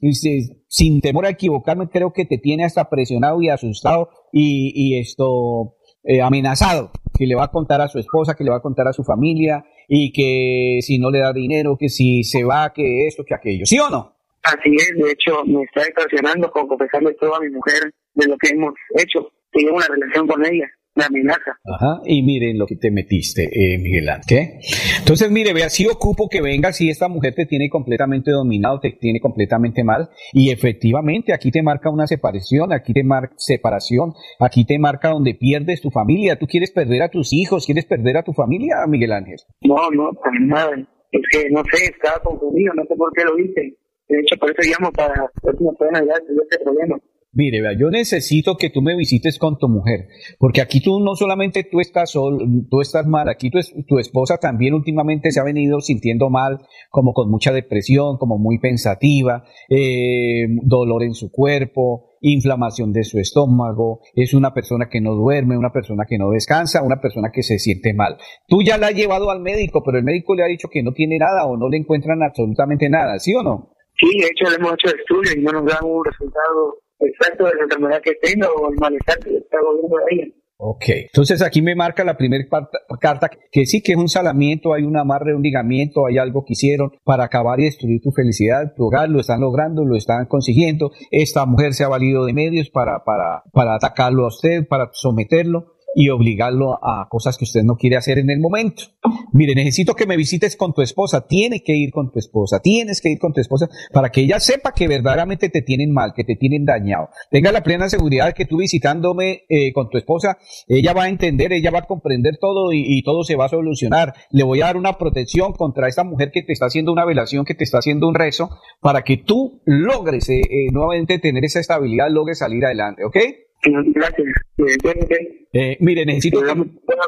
sin temor a equivocarme, creo que te tiene hasta presionado y asustado y, y esto eh, amenazado, que le va a contar a su esposa, que le va a contar a su familia y que si no le da dinero, que si se va, que esto, que aquello. ¿Sí o no? Así es, de hecho me está extorsionando con confesarle todo a mi mujer de lo que hemos hecho. Tengo una relación con ella, me amenaza. Ajá, y miren lo que te metiste, eh, Miguel Ángel. ¿Qué? Entonces, mire, vea, si ocupo que vengas, si esta mujer te tiene completamente dominado, te tiene completamente mal, y efectivamente aquí te marca una separación, aquí te marca separación, aquí te marca donde pierdes tu familia. ¿Tú quieres perder a tus hijos, quieres perder a tu familia, Miguel Ángel? No, no, para nada. Es que, no sé, estaba confundido, no sé por qué lo hice. De hecho, por eso llamo para ver si me pueden ayudar en este problema. Mire, vea, yo necesito que tú me visites con tu mujer, porque aquí tú no solamente tú estás sol, tú estás mal, aquí tu, tu esposa también últimamente se ha venido sintiendo mal, como con mucha depresión, como muy pensativa, eh, dolor en su cuerpo, inflamación de su estómago, es una persona que no duerme, una persona que no descansa, una persona que se siente mal. Tú ya la has llevado al médico, pero el médico le ha dicho que no tiene nada o no le encuentran absolutamente nada, ¿sí o no? Sí, de hecho le hemos hecho estudios y no nos dan un resultado exacto de la enfermedad que tenga o el malestar que está volviendo a ella. Ok, entonces aquí me marca la primera carta que sí que es un salamiento, hay un amarre, un ligamiento, hay algo que hicieron para acabar y destruir tu felicidad, tu hogar, lo están logrando, lo están consiguiendo. Esta mujer se ha valido de medios para, para, para atacarlo a usted, para someterlo. y obligarlo a cosas que usted no quiere hacer en el momento. Mire, necesito que me visites con tu esposa, tienes que ir con tu esposa, tienes que ir con tu esposa para que ella sepa que verdaderamente te tienen mal, que te tienen dañado. Tenga la plena seguridad de que tú visitándome eh, con tu esposa, ella va a entender, ella va a comprender todo y, y todo se va a solucionar. Le voy a dar una protección contra esta mujer que te está haciendo una velación, que te está haciendo un rezo, para que tú logres eh, eh, nuevamente tener esa estabilidad, logres salir adelante, ¿ok? Gracias. Eh, mire, necesito que...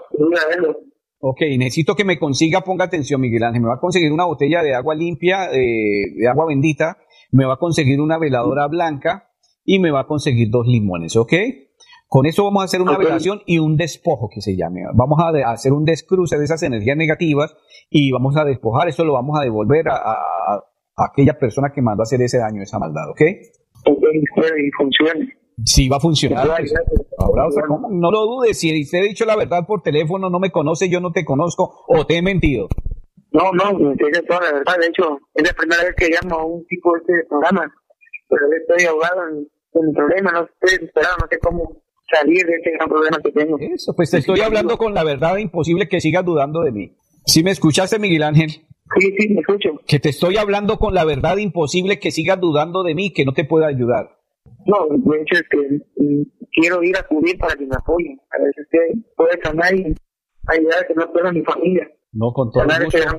Ok, necesito que me consiga, ponga atención, Miguel Ángel, me va a conseguir una botella de agua limpia, eh, de agua bendita, me va a conseguir una veladora blanca y me va a conseguir dos limones, ¿ok? Con eso vamos a hacer una okay. velación y un despojo que se llame. Vamos a, de, a hacer un descruce de esas energías negativas y vamos a despojar, eso lo vamos a devolver a, a, a aquella persona que mandó a hacer ese daño, esa maldad, ¿ok? Ok, y funciona. Sí, va a funcionar. Pues, ahora, o sea, ¿cómo? No lo dudes, si te he dicho la verdad por teléfono, no me conoces, yo no te conozco, o te he mentido. No, no, te he toda la verdad, de hecho, es la primera vez que llamo a un tipo de este programa, pero estoy ahogado en, en el problema, no estoy desesperado, no sé cómo salir de este gran problema que tengo. Eso, pues te estoy hablando con la verdad, imposible que sigas dudando de mí. ¿Sí me escuchaste, Miguel Ángel? Sí, sí, me escucho. Que te estoy hablando con la verdad, imposible que sigas dudando de mí, que no te pueda ayudar. No, de hecho es que mm, quiero ir a cubrir para que me apoyen. A ver si usted puede sanar y ayudar a que no pierda mi familia. No, con todo el gusto.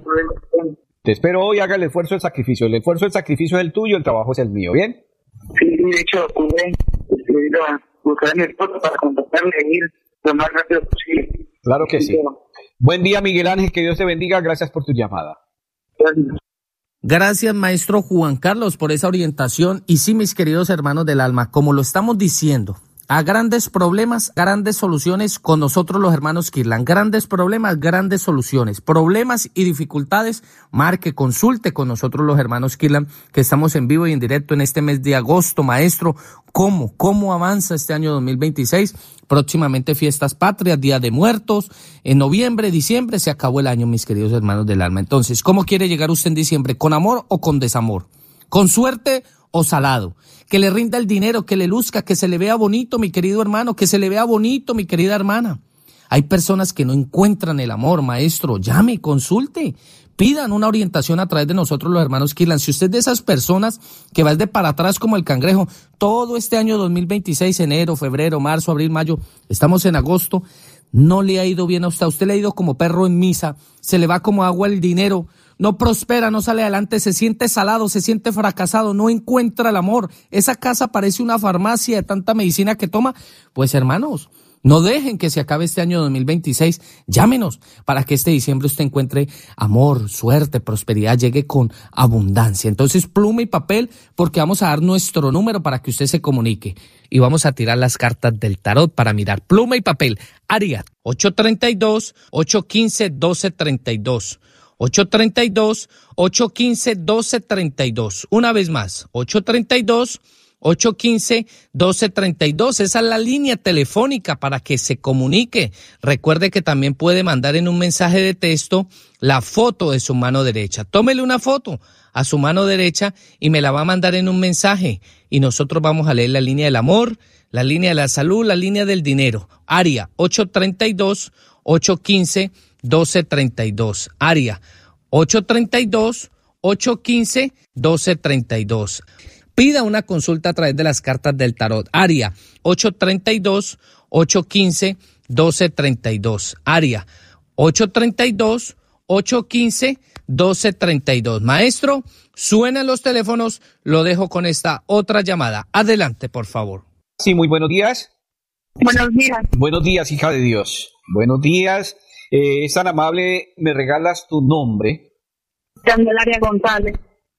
Te espero hoy, haga el esfuerzo del sacrificio. El esfuerzo del sacrificio es el tuyo, el trabajo es el mío, ¿bien? Sí, de hecho, pude ir a buscar a mi esposo para contactarle y ir lo más rápido posible. Claro que sí. sí. Buen día, Miguel Ángel, que Dios te bendiga. Gracias por tu llamada. Gracias. Gracias, maestro Juan Carlos, por esa orientación. Y sí, mis queridos hermanos del alma, como lo estamos diciendo, a grandes problemas, grandes soluciones con nosotros los hermanos Kirlan. Grandes problemas, grandes soluciones. Problemas y dificultades, marque, consulte con nosotros los hermanos Kirlan, que estamos en vivo y en directo en este mes de agosto. Maestro, ¿cómo? ¿Cómo avanza este año dos mil veintiséis? Próximamente fiestas patrias, Día de Muertos, en noviembre, diciembre, se acabó el año, mis queridos hermanos del alma. Entonces, ¿cómo quiere llegar usted en diciembre? ¿Con amor o con desamor? ¿Con suerte o salado? Que le rinda el dinero, que le luzca, que se le vea bonito, mi querido hermano, que se le vea bonito, mi querida hermana. Hay personas que no encuentran el amor, maestro. Llame, consulte, pidan una orientación a través de nosotros los hermanos Kirlan. Si usted es de esas personas que va de para atrás como el cangrejo, todo este año dos mil veintiséis, enero, febrero, marzo, abril, mayo, estamos en agosto, no le ha ido bien a usted, a usted le ha ido como perro en misa, se le va como agua el dinero, no prospera, no sale adelante, se siente salado, se siente fracasado, no encuentra el amor, esa casa parece una farmacia de tanta medicina que toma. Pues hermanos, no dejen que se acabe este año dos mil veintiséis, llámenos para que este diciembre usted encuentre amor, suerte, prosperidad, llegue con abundancia. Entonces, pluma y papel, porque vamos a dar nuestro número para que usted se comunique y vamos a tirar las cartas del tarot para mirar. Pluma y papel, Ariat, ocho tres dos, ocho uno cinco, uno dos tres dos. ocho tres dos, ocho uno cinco, uno dos tres dos. Una vez más, ocho tres dos, ocho uno cinco, uno dos tres dos. Esa es la línea telefónica para que se comunique. Recuerde que también puede mandar en un mensaje de texto la foto de su mano derecha. Tómele una foto a su mano derecha y me la va a mandar en un mensaje. Y nosotros vamos a leer la línea del amor, la línea de la salud, la línea del dinero. Área ocho tres dos, ocho uno cinco, uno dos tres dos. Área ocho tres dos, ocho uno cinco, uno dos tres dos. Pida una consulta a través de las cartas del tarot. Área ocho tres dos, ocho uno cinco, uno dos tres dos. Área ocho tres dos, ocho uno cinco, uno dos tres dos. Maestro, suenan los teléfonos, lo dejo con esta otra llamada. Adelante, por favor. Sí, muy buenos días. Buenos días. Buenos días, hija de Dios. Buenos días. Eh, es tan amable, ¿me regalas tu nombre? Candelaria González.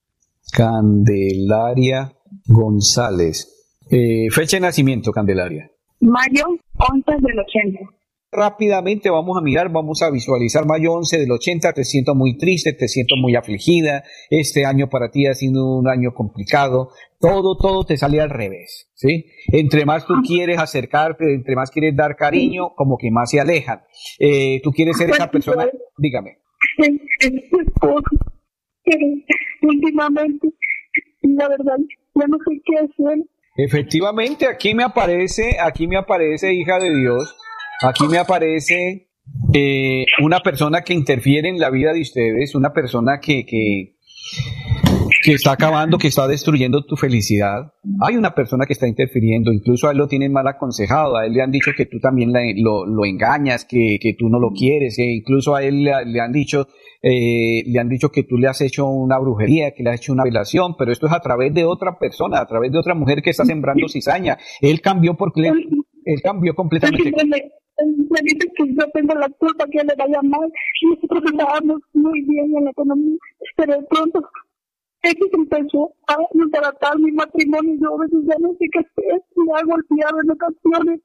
Candelaria González. Eh, fecha de nacimiento, Candelaria. Mayo once del ochenta. Rápidamente vamos a mirar, vamos a visualizar mayo once del ochenta. Te siento muy triste, te siento muy afligida. Este año para ti ha sido un año complicado. Todo, todo te sale al revés, ¿sí? Entre más tú quieres acercarte, entre más quieres dar cariño, como que más se alejan. Eh, tú quieres ser esa persona, dígame. Últimamente, la verdad, ya no sé qué hacer. Efectivamente, aquí me aparece, aquí me aparece, hija de Dios, Aquí me aparece eh, una persona que interfiere en la vida de ustedes, una persona que, que, que está acabando, que está destruyendo tu felicidad. Hay una persona que está interfiriendo, incluso a él lo tienen mal aconsejado, a él le han dicho que tú también la, lo, lo engañas, que, que tú no lo quieres, que incluso a él le, le han dicho eh, le han dicho que tú le has hecho una brujería, que le has hecho una velación, pero esto es a través de otra persona, a través de otra mujer que está sembrando cizaña. Él cambió porque él cambió completamente. Me dice que yo tengo la culpa que le vaya mal, y nosotros estábamos muy bien en la economía, pero de pronto X empezó a tratar mi matrimonio y yo a veces ya no sé qué hacer, me ha golpeado en ocasiones.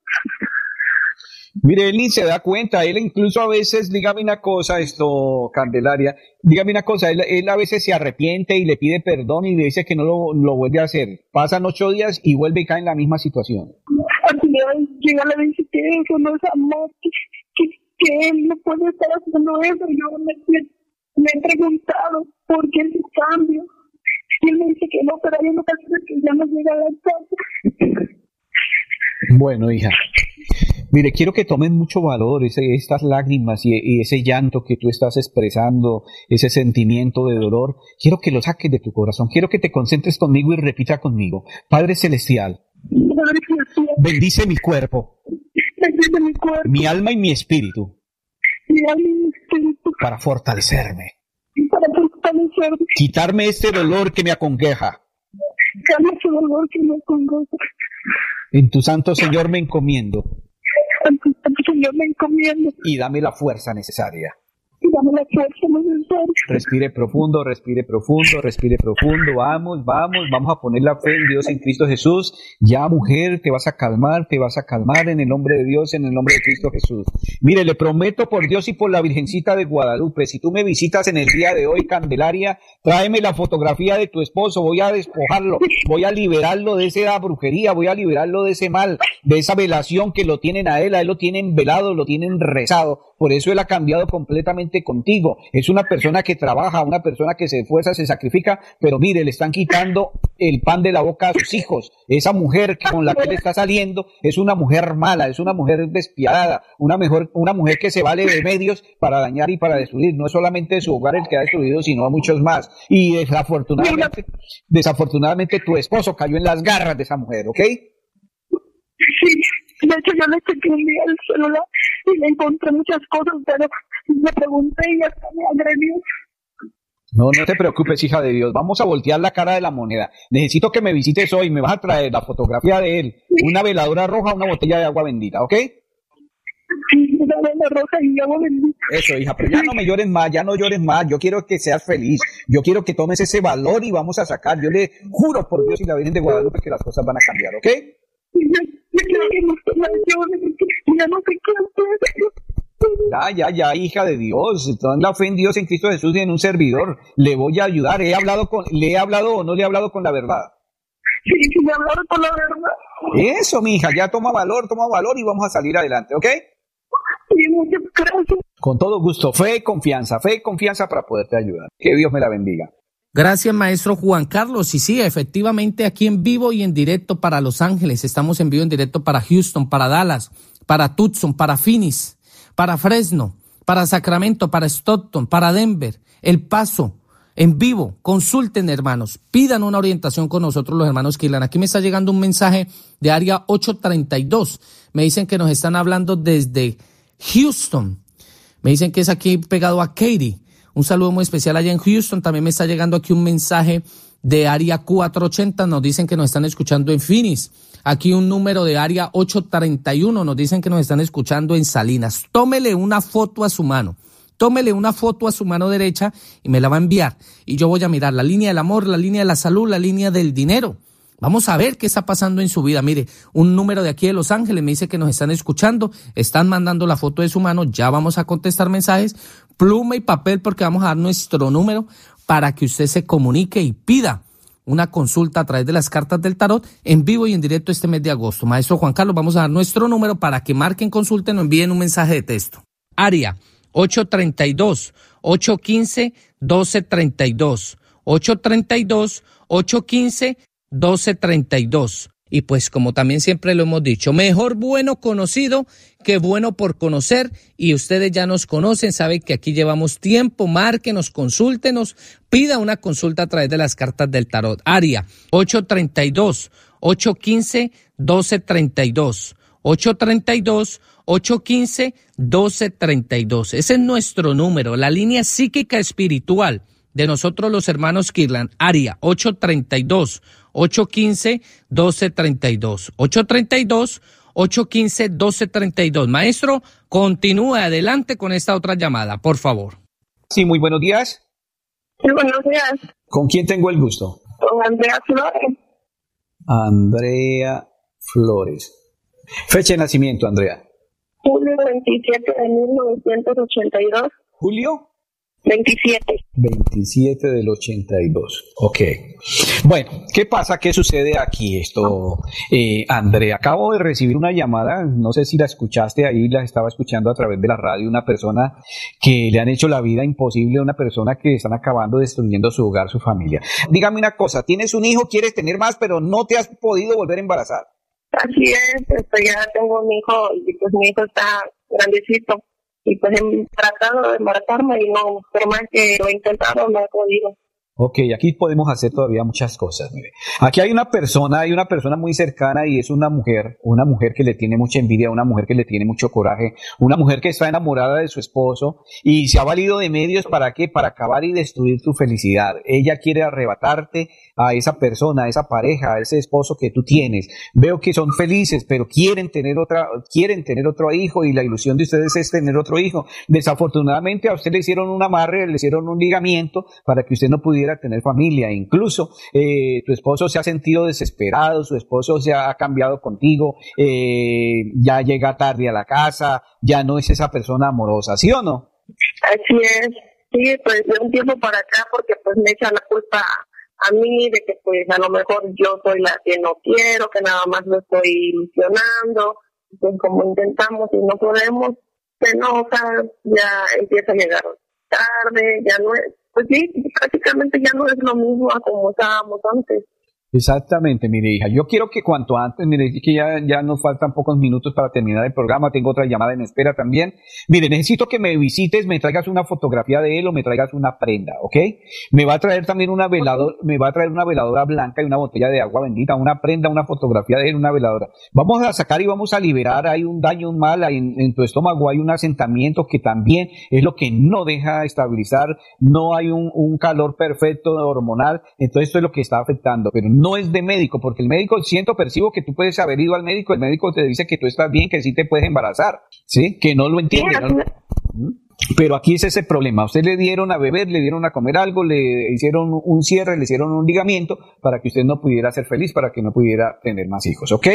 Mire, él ni se da cuenta, él incluso a veces, dígame una cosa, esto, Candelaria, dígame una cosa, él, él a veces se arrepiente y le pide perdón y le dice que no lo, lo vuelve a hacer. Pasan ocho días y vuelve y cae en la misma situación. Así es, llega a le dice que eso no es amor, que, que, que él no puede estar haciendo eso. Yo me, me, me he preguntado por qué ese cambio. Y él me dice que no, pero hay una ocasiones que ya no llega a la casa. Bueno, hija, mire, quiero que tomen mucho valor ese, estas lágrimas y, y ese llanto que tú estás expresando, ese sentimiento de dolor. Quiero que lo saques de tu corazón. Quiero que te concentres conmigo y repita conmigo. Padre Celestial, Padre Celestial, bendice mi cuerpo, bendice mi cuerpo, mi alma y mi espíritu, mi alma y mi espíritu, para fortalecerme, para fortalecerme, quitarme este dolor que me aconqueja. Quitarme ese dolor que me aconqueja. En tu santo Señor me encomiendo. En tu santo Señor me encomiendo. Y dame la fuerza necesaria. Y dame la fuerza necesaria. Respire profundo, respire profundo, respire profundo. Vamos, vamos, vamos a poner la fe en Dios, en Cristo Jesús. Ya, mujer, te vas a calmar, te vas a calmar en el nombre de Dios, en el nombre de Cristo Jesús. Mire, le prometo por Dios y por la Virgencita de Guadalupe, si tú me visitas en el día de hoy, Candelaria, tráeme la fotografía de tu esposo, voy a despojarlo, voy a liberarlo de esa brujería, voy a liberarlo de ese mal, de esa velación que lo tienen a él, a él lo tienen velado, lo tienen rezado, por eso él ha cambiado completamente contigo. Es una persona que trabaja, una persona que se esfuerza, se sacrifica, pero mire, le están quitando el pan de la boca a sus hijos. Esa mujer con la que él está saliendo es una mujer mala, es una mujer despiadada, una mejor, una mujer que se vale de medios para dañar y para destruir. No es solamente su hogar el que ha destruido, sino a muchos más. Y desafortunadamente, desafortunadamente tu esposo cayó en las garras de esa mujer, ¿ok? Sí, de hecho yo le chequé un día el celular y le encontré muchas cosas, pero me pregunté y hasta me agredió. No, no te preocupes, hija de Dios. Vamos a voltear la cara de la moneda. Necesito que me visites hoy. Me vas a traer la fotografía de él, una veladora roja, una botella de agua bendita, ¿ok? Sí, una vela roja y agua bendita. Eso, hija, pero ya no me llores más, ya no llores más. Yo quiero que seas feliz. Yo quiero que tomes ese valor y vamos a sacar. Yo le juro por Dios y la Virgen de Guadalupe que las cosas van a cambiar, ¿ok? Ya no sé qué hacer. Ya, ya, ya, hija de Dios, ten la fe en Dios, en Cristo Jesús y en un servidor. Le voy a ayudar. ¿He hablado con, ¿Le he hablado o no le he hablado con la verdad? Sí, sí, le he hablado con la verdad. Eso, mi hija, ya toma valor, toma valor y vamos a salir adelante, ¿ok? Sí, muchas gracias. Con todo gusto, fe y confianza, fe y confianza para poderte ayudar. Que Dios me la bendiga. Gracias, maestro Juan Carlos. Y sí, efectivamente, aquí en vivo y en directo para Los Ángeles. Estamos en vivo y en directo para Houston, para Dallas, para Tucson, para Phoenix, para Fresno, para Sacramento, para Stockton, para Denver, El Paso, en vivo. Consulten, hermanos, pidan una orientación con nosotros los hermanos Kirlan. Aquí me está llegando un mensaje de área ocho treinta y dos. Me dicen que nos están hablando desde Houston. Me dicen que es aquí pegado a Katy. Un saludo muy especial allá en Houston. También me está llegando aquí un mensaje de área cuatrocientos ochenta. Nos dicen que nos están escuchando en Phoenix. Aquí un número de área ocho treinta y uno. Nos dicen que nos están escuchando en Salinas. Tómele una foto a su mano. Tómele una foto a su mano derecha y me la va a enviar. Y yo voy a mirar la línea del amor, la línea de la salud, la línea del dinero. Vamos a ver qué está pasando en su vida. Mire, un número de aquí de Los Ángeles me dice que nos están escuchando, están mandando la foto de su mano, ya vamos a contestar mensajes, pluma y papel porque vamos a dar nuestro número para que usted se comunique y pida una consulta a través de las cartas del tarot en vivo y en directo este mes de agosto. Maestro Juan Carlos, vamos a dar nuestro número para que marquen, consulten o envíen un mensaje de texto. Área ocho treinta y dos, ocho quince, doce treinta y dos, ocho treinta y dos, ocho quince, doce treinta y dos. Y pues como también siempre lo hemos dicho, mejor bueno conocido que bueno por conocer. Y ustedes ya nos conocen, saben que aquí llevamos tiempo. Márquenos, consúltenos, pida una consulta a través de las cartas del tarot. Área ocho tres dos, ocho uno cinco, uno dos tres dos. ocho tres dos, ocho uno cinco, uno dos tres dos. Ese es nuestro número, la línea psíquica espiritual de nosotros los hermanos Kirtland. Área ocho tres dos, ocho uno cinco, uno dos tres dos. ocho tres dos, ocho uno cinco, uno dos tres dos. Maestro, continúe adelante con esta otra llamada, por favor. Sí, muy buenos días. Sí, buenos días. ¿Con quién tengo el gusto? Con Andrea Flores. Andrea Flores. Fecha de nacimiento, Andrea. Julio veintisiete de mil novecientos ochenta y dos. ¿Julio? veintisiete. veintisiete del ochenta y dos. Ok. Bueno, ¿qué pasa? ¿Qué sucede aquí esto, eh, Andrea? Acabo de recibir una llamada, no sé si la escuchaste ahí, la estaba escuchando a través de la radio, una persona que le han hecho la vida imposible, una persona que están acabando destruyendo su hogar, su familia. Dígame una cosa, tienes un hijo, quieres tener más, pero no te has podido volver a embarazar. Así es, pues ya tengo un hijo y pues mi hijo está grandecito. Y pues he tratado de embarazarme y no, por más que lo he intentado, no he podido. Ok, aquí podemos hacer todavía muchas cosas. Mire. Aquí hay una persona, hay una persona muy cercana y es una mujer, una mujer que le tiene mucha envidia, una mujer que le tiene mucho coraje, una mujer que está enamorada de su esposo y se ha valido de medios para qué, para acabar y destruir tu felicidad. Ella quiere arrebatarte a esa persona, a esa pareja, a ese esposo que tú tienes. Veo que son felices, pero quieren tener otra, quieren tener otro hijo y la ilusión de ustedes es tener otro hijo. Desafortunadamente a usted le hicieron un amarre, le hicieron un ligamiento para que usted no pudiera tener familia. Incluso eh, tu esposo se ha sentido desesperado, su esposo se ha cambiado contigo, eh, ya llega tarde a la casa, ya no es esa persona amorosa, ¿sí o no? Así es, sí, pues de un tiempo para acá, porque pues me echan la culpa a mí de que pues a lo mejor yo soy la que no quiero, que nada más lo estoy ilusionando, pues como intentamos y no podemos, se enoja, ya empieza a llegar tarde, ya no es, pues sí, prácticamente ya no es lo mismo a como estábamos antes. Exactamente, mire hija, yo quiero que cuanto antes, mire que ya, ya nos faltan pocos minutos para terminar el programa, tengo otra llamada en espera también. Mire, necesito que me visites, me traigas una fotografía de él o me traigas una prenda, ¿ok? Me va a traer también una veladora, me va a traer una veladora blanca y una botella de agua bendita, una prenda, una fotografía de él, una veladora. Vamos a sacar y vamos a liberar, hay un daño, un mal, hay, en, en tu estómago hay un asentamiento que también es lo que no deja estabilizar, no hay un, un calor perfecto hormonal, entonces esto es lo que está afectando, pero no no es de médico, porque el médico, siento, percibo que tú puedes haber ido al médico, el médico te dice que tú estás bien, que sí te puedes embarazar, ¿sí? Que no lo entiende, ¿no? Pero aquí es ese problema, a usted le dieron a beber, le dieron a comer algo, le hicieron un cierre, le hicieron un ligamiento para que usted no pudiera ser feliz, para que no pudiera tener más hijos, ¿ok?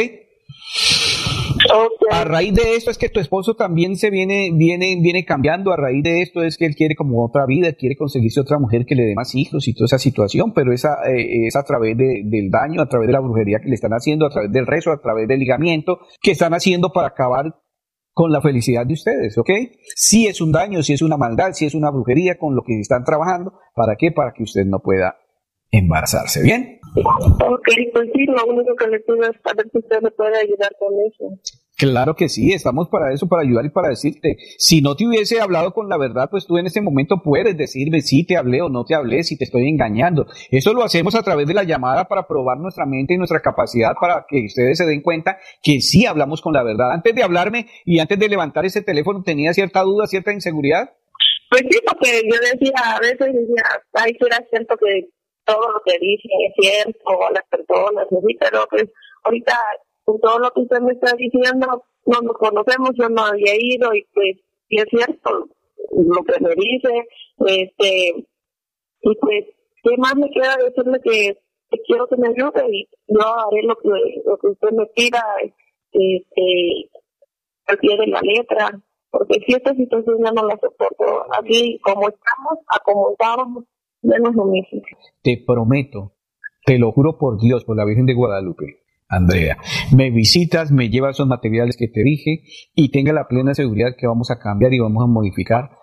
Okay. A raíz de esto es que tu esposo también se viene, viene, viene cambiando. A raíz de esto es que él quiere como otra vida, quiere conseguirse otra mujer que le dé más hijos y toda esa situación, pero esa, eh, es a través de, del daño, a través de la brujería que le están haciendo, a través del rezo, a través del ligamiento que están haciendo para acabar con la felicidad de ustedes, ¿ok? Si es un daño, si es una maldad, si es una brujería con lo que están trabajando, ¿para qué? Para que usted no pueda embarazarse, ¿bien? Ok, pues sí, lo único que le pido es saber si usted me puede ayudar con eso. Claro que sí, estamos para eso, para ayudar y para decirte. Si no te hubiese hablado con la verdad, pues tú en este momento puedes decirme si te hablé o no te hablé, si te estoy engañando. Eso lo hacemos a través de la llamada para probar nuestra mente y nuestra capacidad para que ustedes se den cuenta que sí hablamos con la verdad. Antes de hablarme y antes de levantar ese teléfono, ¿tenía cierta duda, cierta inseguridad? Pues sí, porque yo decía, a veces decía, ay, será cierto que todo lo que dicen es cierto, a las personas, así, pero pues ahorita con todo lo que usted me está diciendo, no nos conocemos, yo no había ido y pues sí es cierto lo que me dice, este, y pues, ¿qué más me queda decirle que, que quiero que me ayude y yo haré lo que, lo que usted me pida, este, al pie de la letra, porque si esta situación ya no la soporto, así como estamos, a como estábamos, menos lo mismo. Te prometo, te lo juro por Dios, por la Virgen de Guadalupe, Andrea, me visitas, me llevas esos materiales que te dije y tenga la plena seguridad que vamos a cambiar y vamos a modificar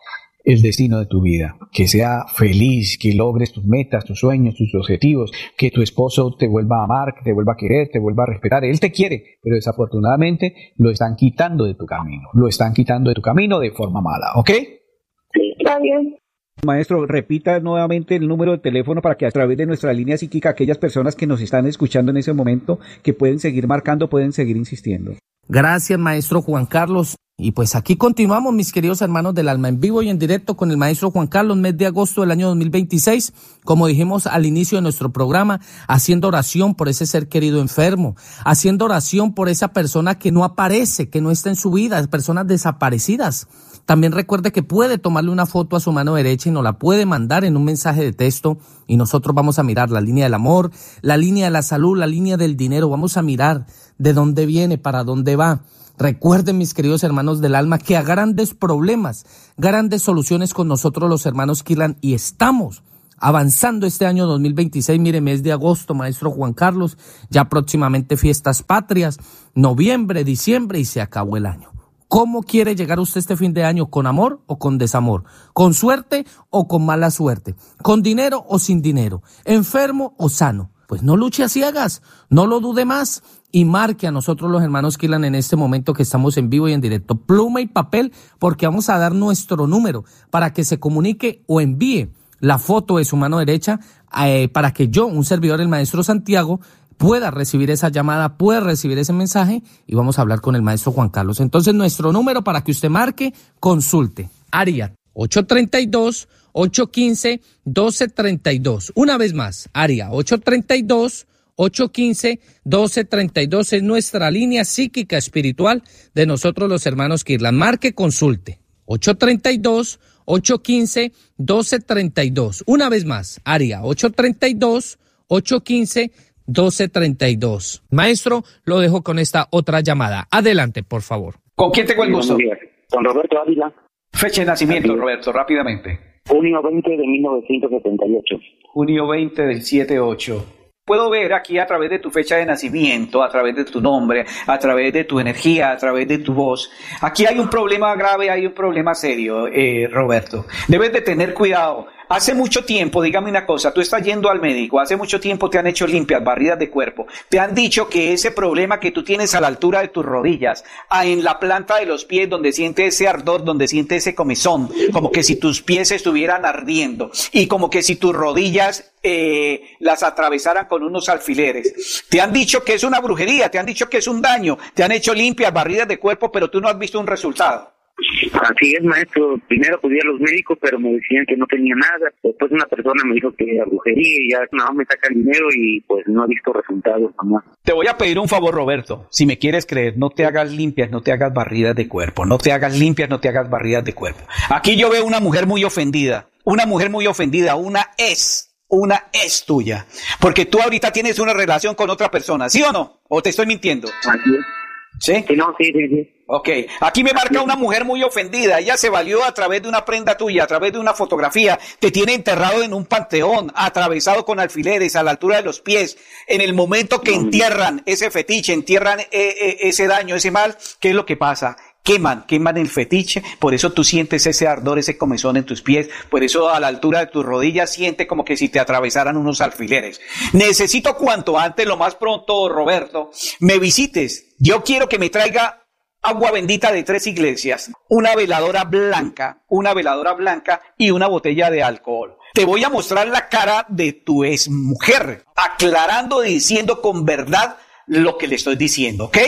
el destino de tu vida, que sea feliz, que logres tus metas, tus sueños, tus objetivos, que tu esposo te vuelva a amar, que te vuelva a querer, te vuelva a respetar. Él te quiere, pero desafortunadamente lo están quitando de tu camino, lo están quitando de tu camino de forma mala, ¿ok? Sí, está bien. Maestro, repita nuevamente el número de teléfono para que a través de nuestra línea psíquica aquellas personas que nos están escuchando en ese momento, que pueden seguir marcando, pueden seguir insistiendo. Gracias, maestro Juan Carlos. Y pues aquí continuamos, mis queridos hermanos del alma, en vivo y en directo con el maestro Juan Carlos, mes de agosto del año dos mil veintiséis, como dijimos al inicio de nuestro programa, haciendo oración por ese ser querido enfermo, haciendo oración por esa persona que no aparece, que no está en su vida, personas desaparecidas. También recuerde que puede tomarle una foto a su mano derecha y nos la puede mandar en un mensaje de texto y nosotros vamos a mirar la línea del amor, la línea de la salud, la línea del dinero. Vamos a mirar de dónde viene, para dónde va. Recuerden, mis queridos hermanos del alma, que a grandes problemas, grandes soluciones con nosotros los hermanos Kirlan, y estamos avanzando este año dos mil veintiséis. Mire, mes de agosto, maestro Juan Carlos, ya próximamente fiestas patrias, noviembre, diciembre y se acabó el año. ¿Cómo quiere llegar usted este fin de año? ¿Con amor o con desamor? ¿Con suerte o con mala suerte? ¿Con dinero o sin dinero? ¿Enfermo o sano? Pues no luche a ciegas, no lo dude más y marque a nosotros los hermanos Kirlan en este momento que estamos en vivo y en directo. Pluma y papel, porque vamos a dar nuestro número para que se comunique o envíe la foto de su mano derecha eh, para que yo, un servidor, el maestro Santiago, pueda recibir esa llamada, pueda recibir ese mensaje y vamos a hablar con el maestro Juan Carlos. Entonces, nuestro número para que usted marque, consulte. Área ocho tres dos, ocho uno cinco, uno dos tres dos. Una vez más, área ocho tres dos, ocho uno cinco, uno dos tres dos es nuestra línea psíquica espiritual de nosotros los hermanos Kirlan. Marque, consulte. ocho tres dos, ocho uno cinco, uno dos tres dos. Una vez más, área ocho tres dos, ocho uno cinco, doce treinta y dos. Maestro, lo dejo con esta otra llamada. Adelante, por favor. ¿Con quién tengo el gusto? Con Roberto Ávila. Fecha de nacimiento, Roberto, rápidamente. Junio veinte de mil novecientos setenta y ocho. Junio veinte del setenta y ocho. Puedo ver aquí a través de tu fecha de nacimiento, a través de tu nombre, a través de tu energía, a través de tu voz. Aquí hay un problema grave, hay un problema serio, eh, Roberto. Debes de tener cuidado. Hace mucho tiempo, dígame una cosa, tú estás yendo al médico, hace mucho tiempo te han hecho limpias, barridas de cuerpo, te han dicho que ese problema que tú tienes a la altura de tus rodillas, a en la planta de los pies donde siente ese ardor, donde siente ese comezón, como que si tus pies estuvieran ardiendo y como que si tus rodillas eh, las atravesaran con unos alfileres. Te han dicho que es una brujería, te han dicho que es un daño, te han hecho limpias, barridas de cuerpo, pero tú no has visto un resultado. Así es, maestro. Primero acudí a los médicos, pero me decían que no tenía nada. Después una persona me dijo que era brujería y ya nada más me saca el dinero y pues no he visto resultados jamás. Te voy a pedir un favor, Roberto. Si me quieres creer, no te hagas limpias, no te hagas barridas de cuerpo. No te hagas limpias, no te hagas barridas de cuerpo. Aquí yo veo una mujer muy ofendida. Una mujer muy ofendida. Una es. Una es tuya. Porque tú ahorita tienes una relación con otra persona. ¿Sí o no? ¿O te estoy mintiendo? Así es. ¿Sí? Sí, no, sí, sí, sí. Ok, aquí me marca una mujer muy ofendida, ella se valió a través de una prenda tuya, a través de una fotografía, te tiene enterrado en un panteón, atravesado con alfileres a la altura de los pies, en el momento que entierran ese fetiche, entierran eh, eh, ese daño, ese mal, ¿qué es lo que pasa? Queman, queman el fetiche, por eso tú sientes ese ardor, ese comezón en tus pies, por eso a la altura de tus rodillas siente como que si te atravesaran unos alfileres. Necesito cuanto antes, lo más pronto, Roberto, me visites. Yo quiero que me traiga agua bendita de tres iglesias, una veladora blanca, una veladora blanca y una botella de alcohol. Te voy a mostrar la cara de tu exmujer, aclarando y diciendo con verdad lo que le estoy diciendo, ¿ok?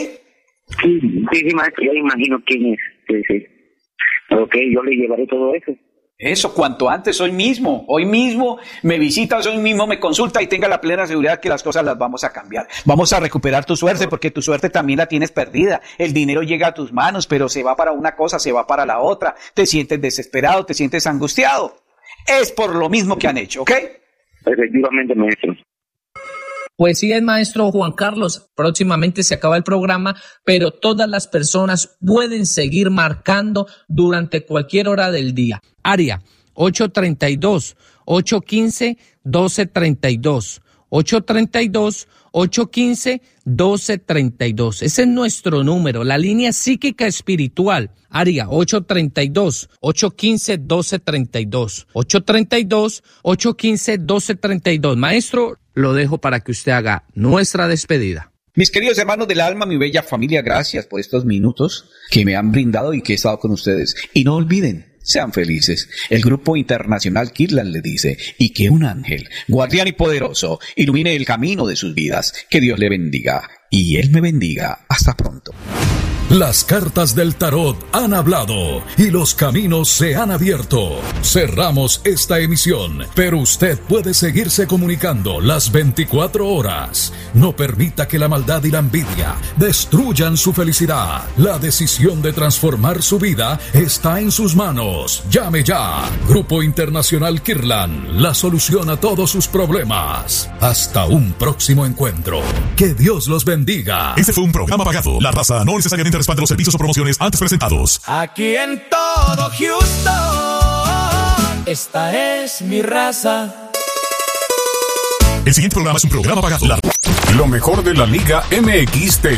Sí, sí, sí, maestro, ya imagino quién es. Sí, sí. Ok, yo le llevaré todo eso. Eso, cuanto antes, hoy mismo, hoy mismo me visitas, hoy mismo me consulta y tenga la plena seguridad que las cosas las vamos a cambiar. Vamos a recuperar tu suerte porque tu suerte también la tienes perdida. El dinero llega a tus manos, pero se va para una cosa, se va para la otra. Te sientes desesperado, te sientes angustiado. Es por lo mismo que han hecho, ¿ok? Efectivamente, maestro. Pues sí, es maestro Juan Carlos, próximamente se acaba el programa, pero todas las personas pueden seguir marcando durante cualquier hora del día. Área ocho tres dos, ocho uno cinco, uno dos tres dos, ocho tres dos, ocho uno cinco, uno dos tres dos. Ese es nuestro número, la línea psíquica espiritual. Área ocho tres dos, ocho uno cinco, uno dos tres dos. ocho tres dos, ocho uno cinco, uno dos tres dos. Maestro, lo dejo para que usted haga nuestra despedida. Mis queridos hermanos del alma, mi bella familia, gracias por estos minutos que me han brindado y que he estado con ustedes. Y no olviden, sean felices. El Grupo Internacional Kirtland le dice, y que un ángel, guardián y poderoso, ilumine el camino de sus vidas. Que Dios le bendiga y Él me bendiga. Hasta pronto. Las cartas del tarot han hablado y los caminos se han abierto. Cerramos esta emisión, pero usted puede seguirse comunicando las veinticuatro horas. No permita que la maldad y la envidia destruyan su felicidad. La decisión de transformar su vida está en sus manos. Llame ya. Grupo Internacional Kirtland, la solución a todos sus problemas. Hasta un próximo encuentro. Que Dios los bendiga. Este fue un programa pagado. La raza no necesariamente respalda los servicios o promociones antes presentados. Aquí en todo Houston, esta es mi raza. El siguiente programa es un programa pagado. La... Lo mejor de la Liga M X T